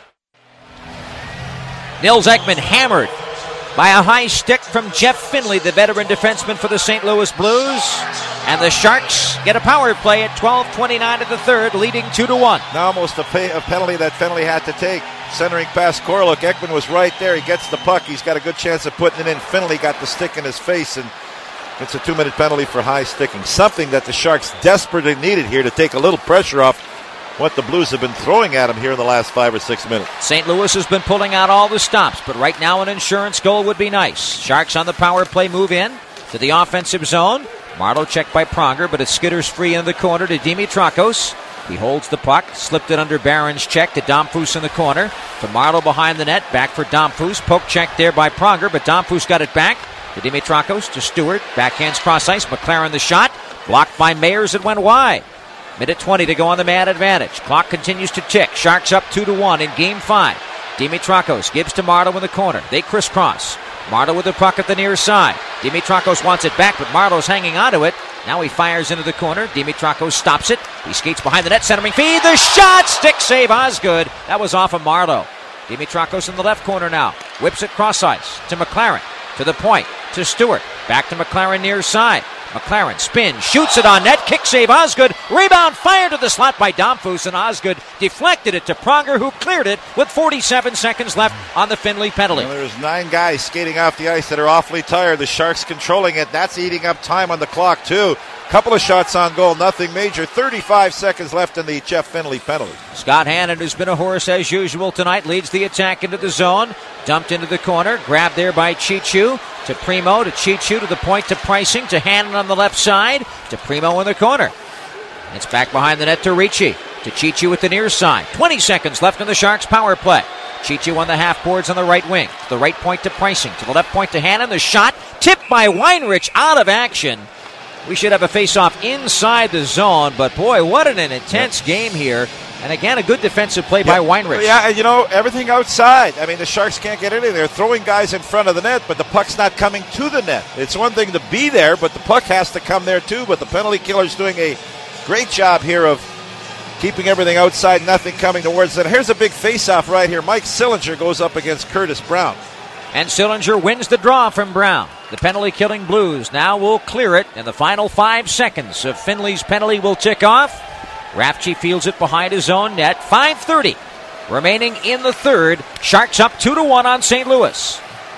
Nils Ekman hammered by a high stick from Jeff Finley, the veteran defenseman for the Saint Louis Blues. And the Sharks get a power play at twelve twenty-nine of the third, leading two to one. Now almost a, pay, a penalty that Finley had to take. Centering past Koroluk. Ekman was right there. He gets the puck. He's got a good chance of putting it in. Finley got the stick in his face, and it's a two-minute penalty for high sticking. Something that the Sharks desperately needed here to take a little pressure off what the Blues have been throwing at them here in the last five or six minutes. Saint Louis has been pulling out all the stops, but right now an insurance goal would be nice. Sharks on the power play move in to the offensive zone. Marleau checked by Pronger, but it skitters free in the corner to Dimitrakos. He holds the puck, slipped it under Barron's check to Domfus in the corner. To Marleau behind the net, back for Domfus. Poke check there by Pronger, but Domfus got it back. To Dimitrakos, to Stewart, backhands cross ice, McLaren the shot, blocked by Mayers, it went wide. Minute twenty to go on the man advantage. Clock continues to tick. Sharks up two to one in game five. Dimitrakos gives to Marleau in the corner. They crisscross. Marleau with the puck at the near side. Dimitrakos wants it back, but Marleau's hanging onto it. Now he fires into the corner. Dimitrakos stops it. He skates behind the net, centering feed. The shot! Stick save, Osgood. That was off of Marleau. Dimitrakos in the left corner now. Whips it cross ice to McLaren. To the point. To Stewart. Back to McLaren near side. McLaren spins, shoots it on net, kick save Osgood, rebound fired to the slot by Domfus, and Osgood deflected it to Pronger, who cleared it with forty-seven seconds left on the Finley penalty. Well, there's nine guys skating off the ice that are awfully tired. The Sharks controlling it. That's eating up time on the clock too. Couple of shots on goal, nothing major. thirty-five seconds left in the Jeff Finley penalty. Scott Hannon, who's been a horse as usual tonight, leads the attack into the zone. Dumped into the corner, grabbed there by Chichu. To Primo, to Chichu, to the point, to Pricing, to Hannon on the left side, to Primo in the corner. It's back behind the net to Ricci. To Chichu at the near side. twenty seconds left in the Sharks' power play. Chichu on the half boards on the right wing. To the right point to Pricing. To the left point to Hannon. The shot tipped by Weinrich, out of action. We should have a face-off inside the zone, but boy, what an intense yep. game here. And again, a good defensive play yep. by Weinrich. Yeah, and you know, everything outside. I mean, the Sharks can't get anything. They're throwing guys in front of the net, but the puck's not coming to the net. It's one thing to be there, but the puck has to come there too. But the penalty killer's doing a great job here of keeping everything outside, nothing coming towards it. Here's a big face-off right here. Mike Sillinger goes up against Curtis Brown. And Sillinger wins the draw from Brown. The penalty-killing Blues now will clear it, and the final five seconds of Finley's penalty will tick off. Rafchi fields it behind his own net. five thirty remaining in the third. Sharks up two to one on Saint Louis.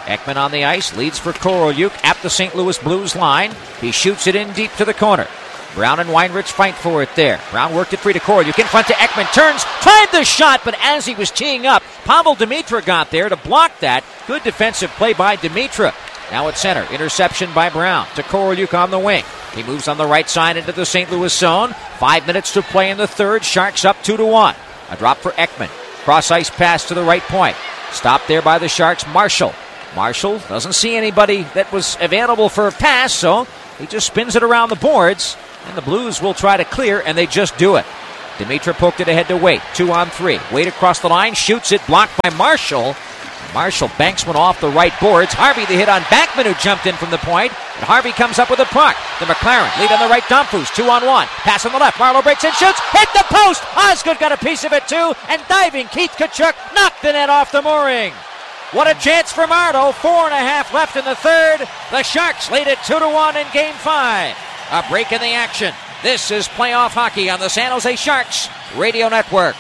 Ekman on the ice, leads for Korolyuk at the Saint Louis Blues line. He shoots it in deep to the corner. Brown and Weinrich fight for it there. Brown worked it free to Korolyuk, in front to Ekman, turns, tried the shot, but as he was teeing up, Pavel Demitra got there to block that. Good defensive play by Demitra. Now at center, interception by Brown to Korolyuk on the wing. He moves on the right side into the Saint Louis zone. Five minutes to play in the third. Sharks up two to one. A drop for Ekman. Cross ice pass to the right point. Stopped there by the Sharks. Marshall. Marshall doesn't see anybody that was available for a pass, so he just spins it around the boards, and the Blues will try to clear, and they just do it. Demitra poked it ahead to Waite. Two on three. Waite across the line, shoots it, blocked by Marshall. Marshall banks one off the right boards. Harvey the hit on Backman, who jumped in from the point. And Harvey comes up with a puck. The McLaren lead on the right. Dumfries two on one. Pass on the left. Marleau breaks and shoots. Hit the post. Osgood got a piece of it too. And diving Keith Tkachuk knocked the net off the mooring. What a chance for Marleau. Four and a half left in the third. The Sharks lead it two to one in game five. A break in the action. This is playoff hockey on the San Jose Sharks Radio Network.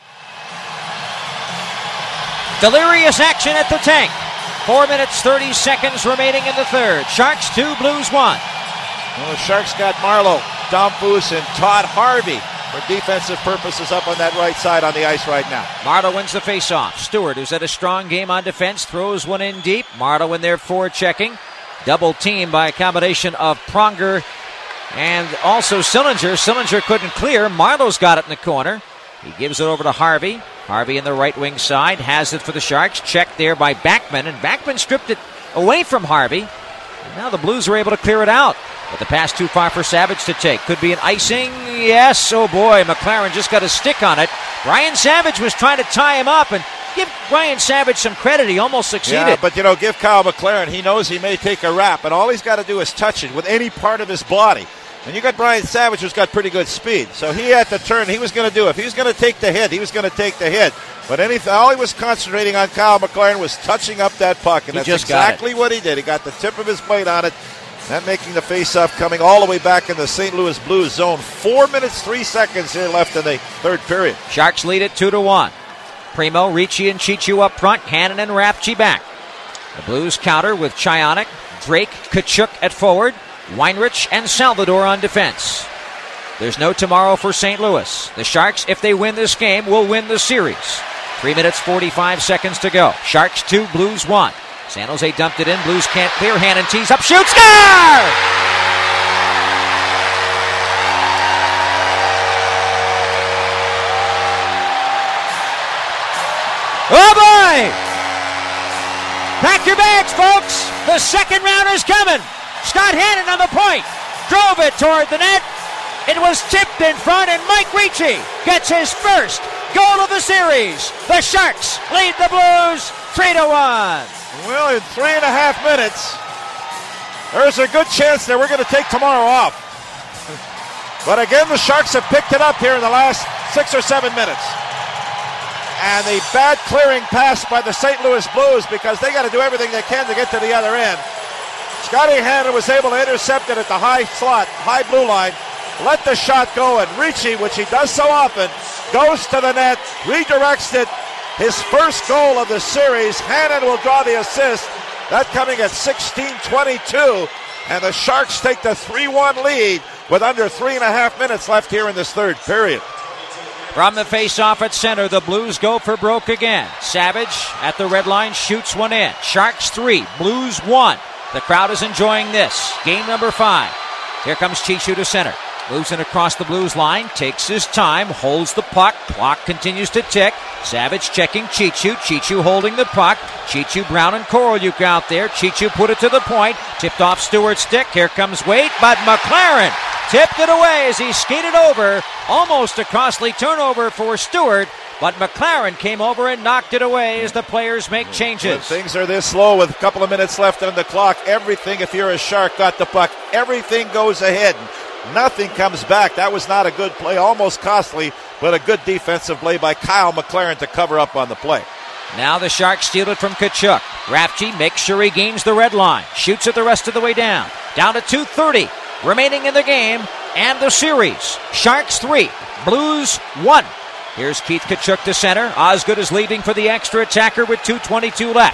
Delirious action at the tank. Four minutes, thirty seconds remaining in the third. Sharks two, Blues one. Well, the Sharks got Marleau, Dumfries, and Todd Harvey for defensive purposes up on that right side on the ice right now. Marleau wins the faceoff. Stewart, who's had a strong game on defense, throws one in deep. Marleau in there forechecking. Double team by a combination of Pronger and also Sillinger. Sillinger couldn't clear. Marleau's got it in the corner. He gives it over to Harvey. Harvey in the right wing side has it for the Sharks. Checked there by Backman, and Backman stripped it away from Harvey. And now the Blues are able to clear it out. But the pass too far for Savage to take. Could be an icing. Yes. Oh boy, McLaren just got a stick on it. Brian Savage was trying to tie him up, and give Brian Savage some credit. He almost succeeded. Yeah, but you know, give Kyle McLaren. He knows he may take a wrap, and all he's got to do is touch it with any part of his body. And you got Brian Savage, who's got pretty good speed. So he had to turn. He was going to do it. If he was going to take the hit, he was going to take the hit. But anything, all he was concentrating on, Kyle McLaren, was touching up that puck. And he that's just exactly what he did. He got the tip of his blade on it. That making the face-off coming all the way back in the Saint Louis Blues zone. Four minutes, three seconds here left in the third period. Sharks lead it two to one. Primo, Ricci, and Chichu up front. Hannon and Rapchi back. The Blues counter with Chionik, Drake, Tkachuk at forward. Weinrich and Salvador on defense. There's no tomorrow for Saint Louis. The Sharks, if they win this game, will win the series. Three minutes, forty-five seconds to go. Sharks two, Blues one. San Jose dumped it in. Blues can't clear. Hannon tees up, shoots, score! Oh boy! Pack your bags, folks. The second rounder's coming. Scott Hannon on the point, drove it toward the net. It was tipped in front, and Mike Ricci gets his first goal of the series. The Sharks lead the Blues three to one. Well, in three and a half minutes, there's a good chance that we're going to take tomorrow off. But again, the Sharks have picked it up here in the last six or seven minutes. And the bad clearing pass by the Saint Louis Blues, because they got to do everything they can to get to the other end. Scotty Hannon was able to intercept it at the high slot, high blue line, let the shot go, and Ricci, which he does so often, goes to the net, redirects it. His first goal of the series. Hannon will draw the assist. That coming at sixteen twenty-two, and the Sharks take the three one lead with under three and a half minutes left here in this third period. From the face-off at center, the Blues go for broke again. Savage at the red line shoots one in. Sharks three, Blues one. The crowd is enjoying this. Game number five. Here comes Chichu to center. Moves in across the Blues line. Takes his time. Holds the puck. Clock continues to tick. Savage checking Chichu. Chichu holding the puck. Chichu, Brown, and Korolyuk out there. Chichu put it to the point. Tipped off Stewart's stick. Here comes Waite. But McLaren tipped it away as he skated over. Almost a costly turnover for Stewart. But McLaren came over and knocked it away as the players make changes. When things are this slow with a couple of minutes left on the clock, everything, if you're a Shark, got the puck, everything goes ahead. Nothing comes back. That was not a good play, almost costly, but a good defensive play by Kyle McLaren to cover up on the play. Now the Sharks steal it from Tkachuk. Rapchi makes sure he gains the red line. Shoots it the rest of the way down. Down to two thirty remaining in the game and the series. Sharks three, Blues one. Here's Keith Tkachuk to center. Osgood is leaving for the extra attacker with two twenty-two left.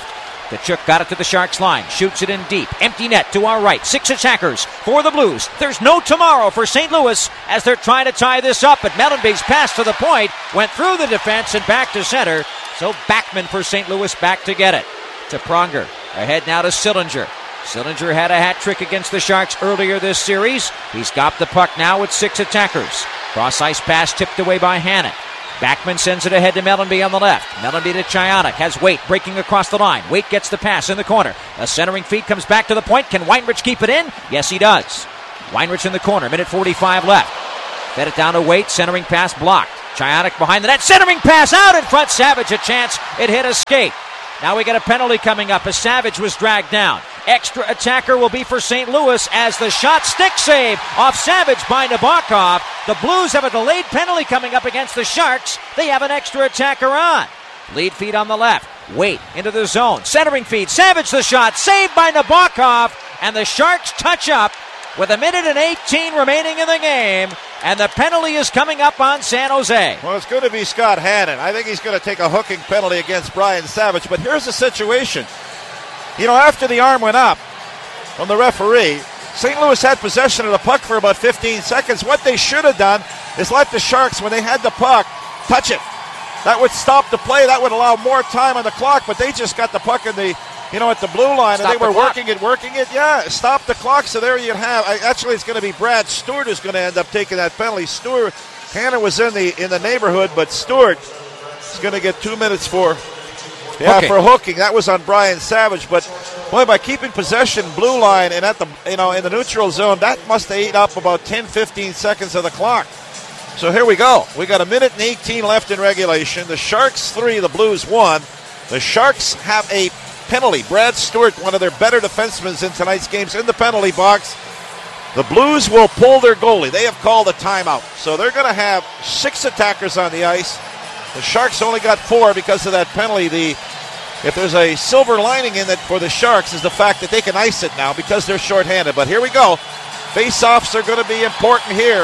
Kachuk got it to the Sharks line, shoots it in deep. Empty net to our right. Six attackers for the Blues. There's no tomorrow for Saint Louis as they're trying to tie this up, but Mellanby's pass to the point went through the defense and back to center. So Backman for Saint Louis back to get it. To Pronger. Ahead now to Sillinger. Sillinger had a hat trick against the Sharks earlier this series. He's got the puck now with six attackers. Cross-ice pass tipped away by Hannon. Backman sends it ahead to Mellanby on the left. Mellanby to Chionic. Has Waite breaking across the line. Waite gets the pass in the corner. A centering feed comes back to the point. Can Weinrich keep it in? Yes, he does. Weinrich in the corner. Minute forty-five left. Fed it down to Waite. Centering pass blocked. Chionic behind the net. Centering pass out in front. Savage a chance. It hit a skate. Now we got a penalty coming up as Savage was dragged down. Extra attacker will be for Saint Louis as the shot stick save off Savage by Nabokov. The Blues have a delayed penalty coming up against the Sharks. They have an extra attacker on. Lead feed on the left. Waite into the zone. Centering feed. Savage the shot. Saved by Nabokov. And the Sharks touch up with a minute and eighteen remaining in the game. And the penalty is coming up on San Jose. Well, it's going to be Scott Hannon. I think he's going to take a hooking penalty against Brian Savage. But here's the situation. You know, after the arm went up from the referee, Saint Louis had possession of the puck for about fifteen seconds. What they should have done is let the Sharks, when they had the puck, touch it. That would stop the play. That would allow more time on the clock. But they just got the puck in the, you know, at the blue line, Stop and they were the working it, working it. Yeah, stop the clock. So there you have. I, actually, it's going to be Brad Stewart who's going to end up taking that penalty. Stewart, Hannon was in the in the neighborhood, but Stewart is going to get two minutes for. Yeah, hooking. for hooking. That was on Brian Savage. But, boy, by keeping possession blue line and at the, you know, in the neutral zone, that must have eaten up about ten, fifteen seconds of the clock. So here we go. We got a minute and eighteen left in regulation. The Sharks three, the Blues one. The Sharks have a penalty. Brad Stewart, one of their better defensemen in tonight's games, in the penalty box. The Blues will pull their goalie. They have called a timeout. So they're going to have six attackers on the ice. The Sharks only got four because of that penalty. The If there's a silver lining in it for the Sharks is the fact that they can ice it now because they're shorthanded. But here we go. Face-offs are going to be important here.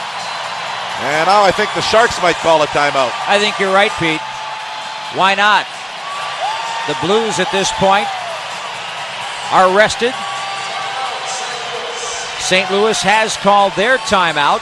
And now I think the Sharks might call a timeout. I think you're right, Pete. Why not? The Blues at this point are rested. Saint Louis has called their timeout.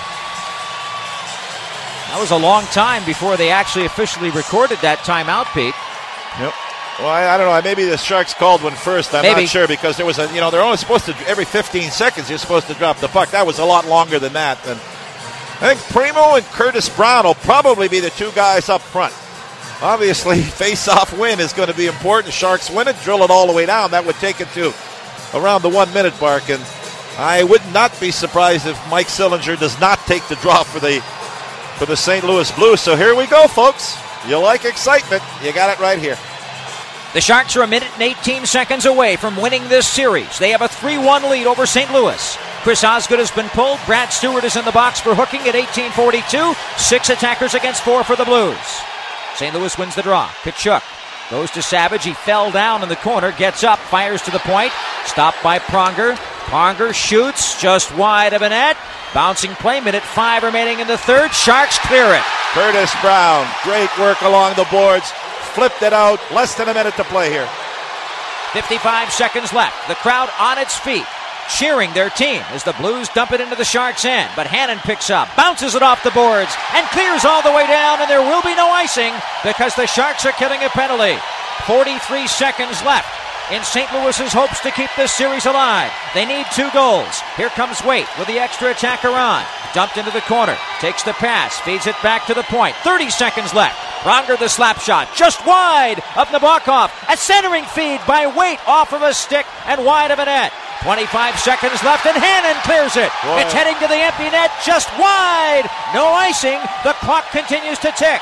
That was a long time before they actually officially recorded that timeout, Pete. Yep. Well, I, I don't know. Maybe the Sharks called one first. I'm Maybe. not sure because there was a, you know, they're only supposed to, every fifteen seconds, you're supposed to drop the puck. That was a lot longer than that. And I think Primo and Curtis Brown will probably be the two guys up front. Obviously, face-off win is going to be important. Sharks win it, drill it all the way down. That would take it to around the one-minute mark. And I would not be surprised if Mike Sillinger does not take the draw for the for the Saint Louis Blues. So here we go, folks. You like excitement. You got it right here. The Sharks are a minute and eighteen seconds away from winning this series. They have a three one lead over Saint Louis. Chris Osgood has been pulled. Brad Stewart is in the box for hooking at eighteen forty-two. Six attackers against four for the Blues. Saint Louis wins the draw. Kachuk goes to Savage. He fell down in the corner. Gets up. Fires to the point. Stopped by Pronger. Pronger shoots just wide of a net. Bouncing play. Minute five remaining in the third. Sharks clear it. Curtis Brown. Great work along the boards. Flipped it out. Less than a minute to play here. fifty-five seconds left. The crowd on its feet, cheering their team as the Blues dump it into the Sharks' end. But Hannon picks up, bounces it off the boards, and clears all the way down, and there will be no icing because the Sharks are killing a penalty. forty-three seconds left in Saint Louis's hopes to keep this series alive. They need two goals. Here comes Waite with the extra attacker on. Dumped into the corner, takes the pass, feeds it back to the point. thirty seconds left. Pronger the slap shot, just wide of Nabokov. A centering feed by Waite off of a stick and wide of a net. twenty-five seconds left and Hannon clears it. Boy. It's heading to the empty net, just wide. No icing. The clock continues to tick.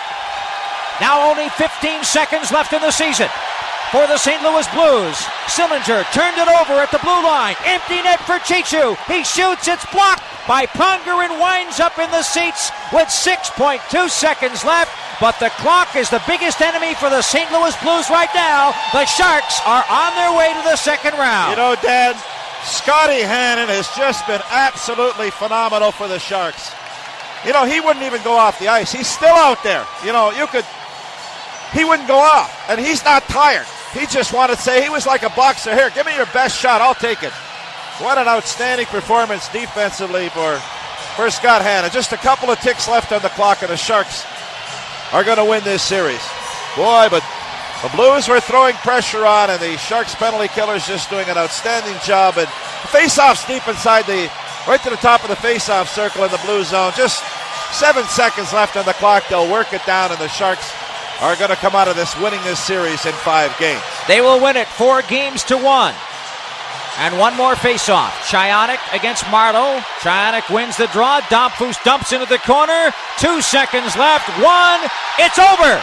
Now only fifteen seconds left in the season. For the Saint Louis Blues, Sillinger turned it over at the blue line. Empty net for Chichu. He shoots. It's blocked by Pronger and winds up in the seats with six point two seconds left. But the clock is the biggest enemy for the Saint Louis Blues right now. The Sharks are on their way to the second round. You know, Dad, Scotty Hannon has just been absolutely phenomenal for the Sharks. You know, he wouldn't even go off the ice. He's still out there. You know, you could, he wouldn't go off, and he's not tired. he just wanted to say, he was like a boxer. Here, give me your best shot. I'll take it. What an outstanding performance defensively for, for Scott Hannon. Just a couple of ticks left on the clock, and the Sharks are going to win this series. Boy, but the Blues were throwing pressure on, and the Sharks penalty killers just doing an outstanding job. And face-offs deep inside the, right to the top of the face-off circle in the blue zone. Just seven seconds left on the clock. They'll work it down, and the Sharks are going to come out of this winning this series in five games. They will win it four games to one. And one more face-off. Chionik against Marleau. Chionik wins the draw. Domfus dumps into the corner. Two seconds left. One. It's over.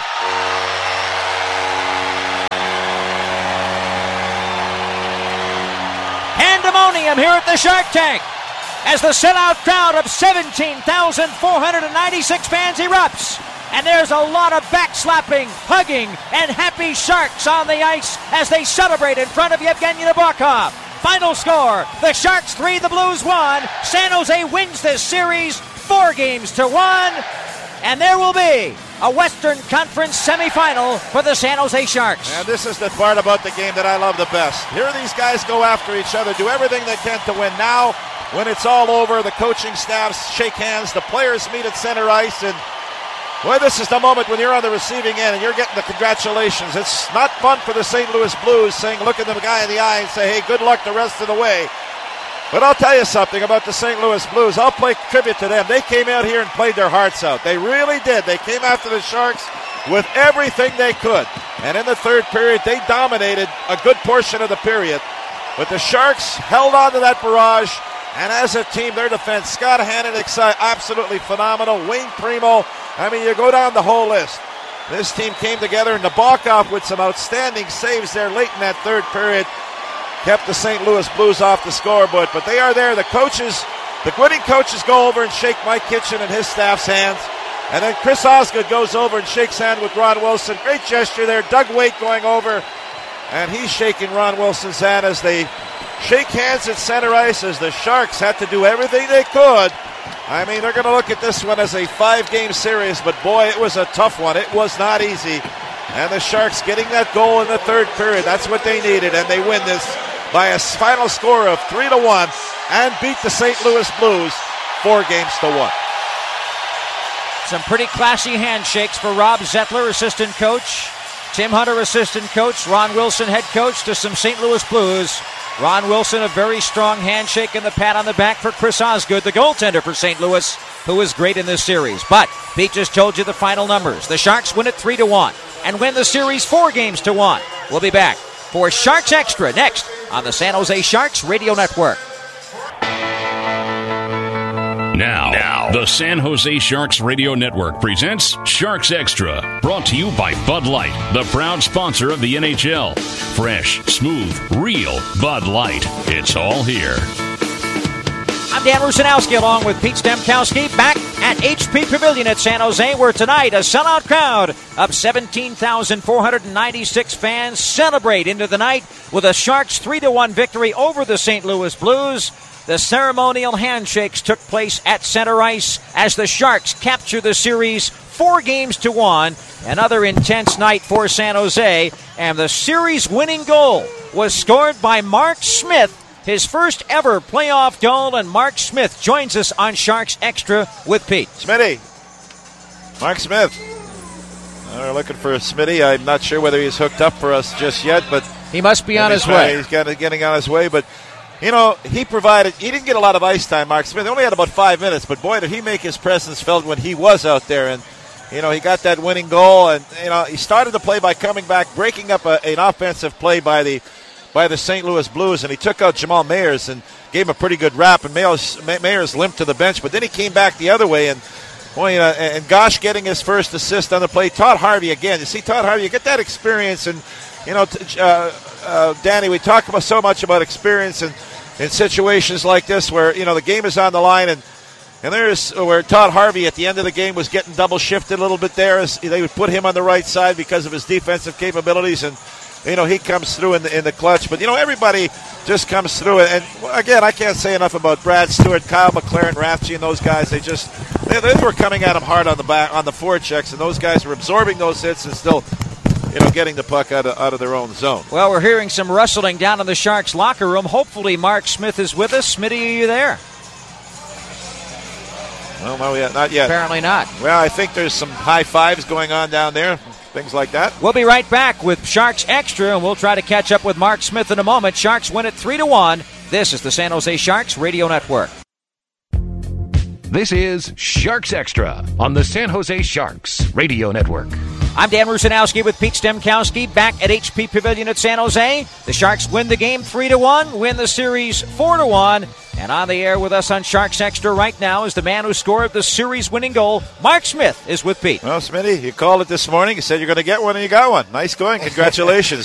Pandemonium here at the Shark Tank as the sellout crowd of seventeen thousand four hundred ninety-six fans erupts. And there's a lot of backslapping, hugging, and happy Sharks on the ice as they celebrate in front of Yevgeny Nabokov. Final score, the Sharks three, the Blues one. San Jose wins this series four games to one. And there will be a Western Conference semifinal for the San Jose Sharks. And this is the part about the game that I love the best. Here these guys go after each other, do everything they can to win. Now, when it's all over, the coaching staffs shake hands, the players meet at center ice, and boy, this is the moment when you're on the receiving end and you're getting the congratulations. It's not fun for the Saint Louis Blues saying, look at the guy in the eye and say, hey, good luck the rest of the way. But I'll tell you something about the Saint Louis Blues. I'll play tribute to them. They came out here and played their hearts out. They really did. They came after the Sharks with everything they could. And in the third period, they dominated a good portion of the period. But the Sharks held on to that barrage. And as a team, their defense, Scott Hannon, absolutely phenomenal. Wayne Primo. I mean, you go down the whole list. This team came together, and Nabokov with some outstanding saves there late in that third period kept the Saint Louis Blues off the scoreboard. But they are there. The coaches, the winning coaches go over and shake Mike Kitchen and his staff's hands. And then Chris Osgood goes over and shakes hands with Ron Wilson. Great gesture there. Doug Waite going over, and he's shaking Ron Wilson's hand as they shake hands at center ice as the Sharks had to do everything they could. I mean, they're going to look at this one as a five-game series, but boy, it was a tough one. It was not easy. And the Sharks getting that goal in the third period, that's what they needed, and they win this by a final score of three to one and beat the Saint Louis Blues four games to one. Some pretty classy handshakes for Rob Zettler, assistant coach. Tim Hunter, assistant coach. Ron Wilson, head coach, to some Saint Louis Blues. Ron Wilson, a very strong handshake and the pat on the back for Chris Osgood, the goaltender for Saint Louis, who was great in this series. But Pete just told you the final numbers. The Sharks win it three to one and win the series four games to one. We'll be back for Sharks Extra next on the San Jose Sharks Radio Network. Now, now, the San Jose Sharks Radio Network presents Sharks Extra, brought to you by Bud Light, the proud sponsor of the N H L. Fresh, smooth, real Bud Light. It's all here. I'm Dan Rusanowski along with Pete Stemkowski back at H P Pavilion at San Jose, where tonight a sellout crowd of seventeen thousand four hundred ninety-six fans celebrate into the night with a Sharks three to one victory over the Saint Louis Blues. The ceremonial handshakes took place at center ice as the Sharks capture the series four games to one. Another intense night for San Jose, and the series-winning goal was scored by Mark Smith, his first ever playoff goal, and Mark Smith joins us on Sharks Extra with Pete. Smitty. Mark Smith. We're looking for Smitty. I'm not sure whether he's hooked up for us just yet, but he must be on his way. He's got, getting on his way, but you know, he provided, he didn't get a lot of ice time, Mark Smith. He only had about five minutes, but boy, did he make his presence felt when he was out there. And, you know, he got that winning goal, and, you know, he started the play by coming back, breaking up a, an offensive play by the by the Saint Louis Blues, and he took out Jamal Mayers and gave him a pretty good rap, and Mayers, Mayers limped to the bench, but then he came back the other way, and, boy, you know, and Gosh getting his first assist on the play. Todd Harvey again. You see Todd Harvey, you get that experience, and, you know, uh, uh, Danny, we talk about so much about experience and in situations like this where, you know, the game is on the line, and and there's where Todd Harvey at the end of the game was getting double shifted a little bit there as they would put him on the right side because of his defensive capabilities, and, you know, he comes through in the, in the clutch. But, you know, everybody just comes through. And, again, I can't say enough about Brad Stewart, Kyle McLaren, Rafsky, and those guys. They just they, they were coming at him hard on the back, on the forechecks, and those guys were absorbing those hits and still you know, getting the puck out of, out of their own zone. Well, we're hearing some rustling down in the Sharks locker room. Hopefully Mark Smith is with us. Smitty, are you there? Well, no, yet, not yet. Apparently not. Well, I think there's some high fives going on down there, things like that. We'll be right back with Sharks Extra, and we'll try to catch up with Mark Smith in a moment. Sharks win it three to one. This is the San Jose Sharks Radio Network. This is Sharks Extra on the San Jose Sharks Radio Network. I'm Dan Rusanowski with Pete Stemkowski back at H P Pavilion at San Jose. The Sharks win the game three to one, win the series four to one. And on the air with us on Sharks Extra right now is the man who scored the series-winning goal. Mark Smith is with Pete. Well, Smitty, you called it this morning. You said you're going to get one, and you got one. Nice going. Congratulations.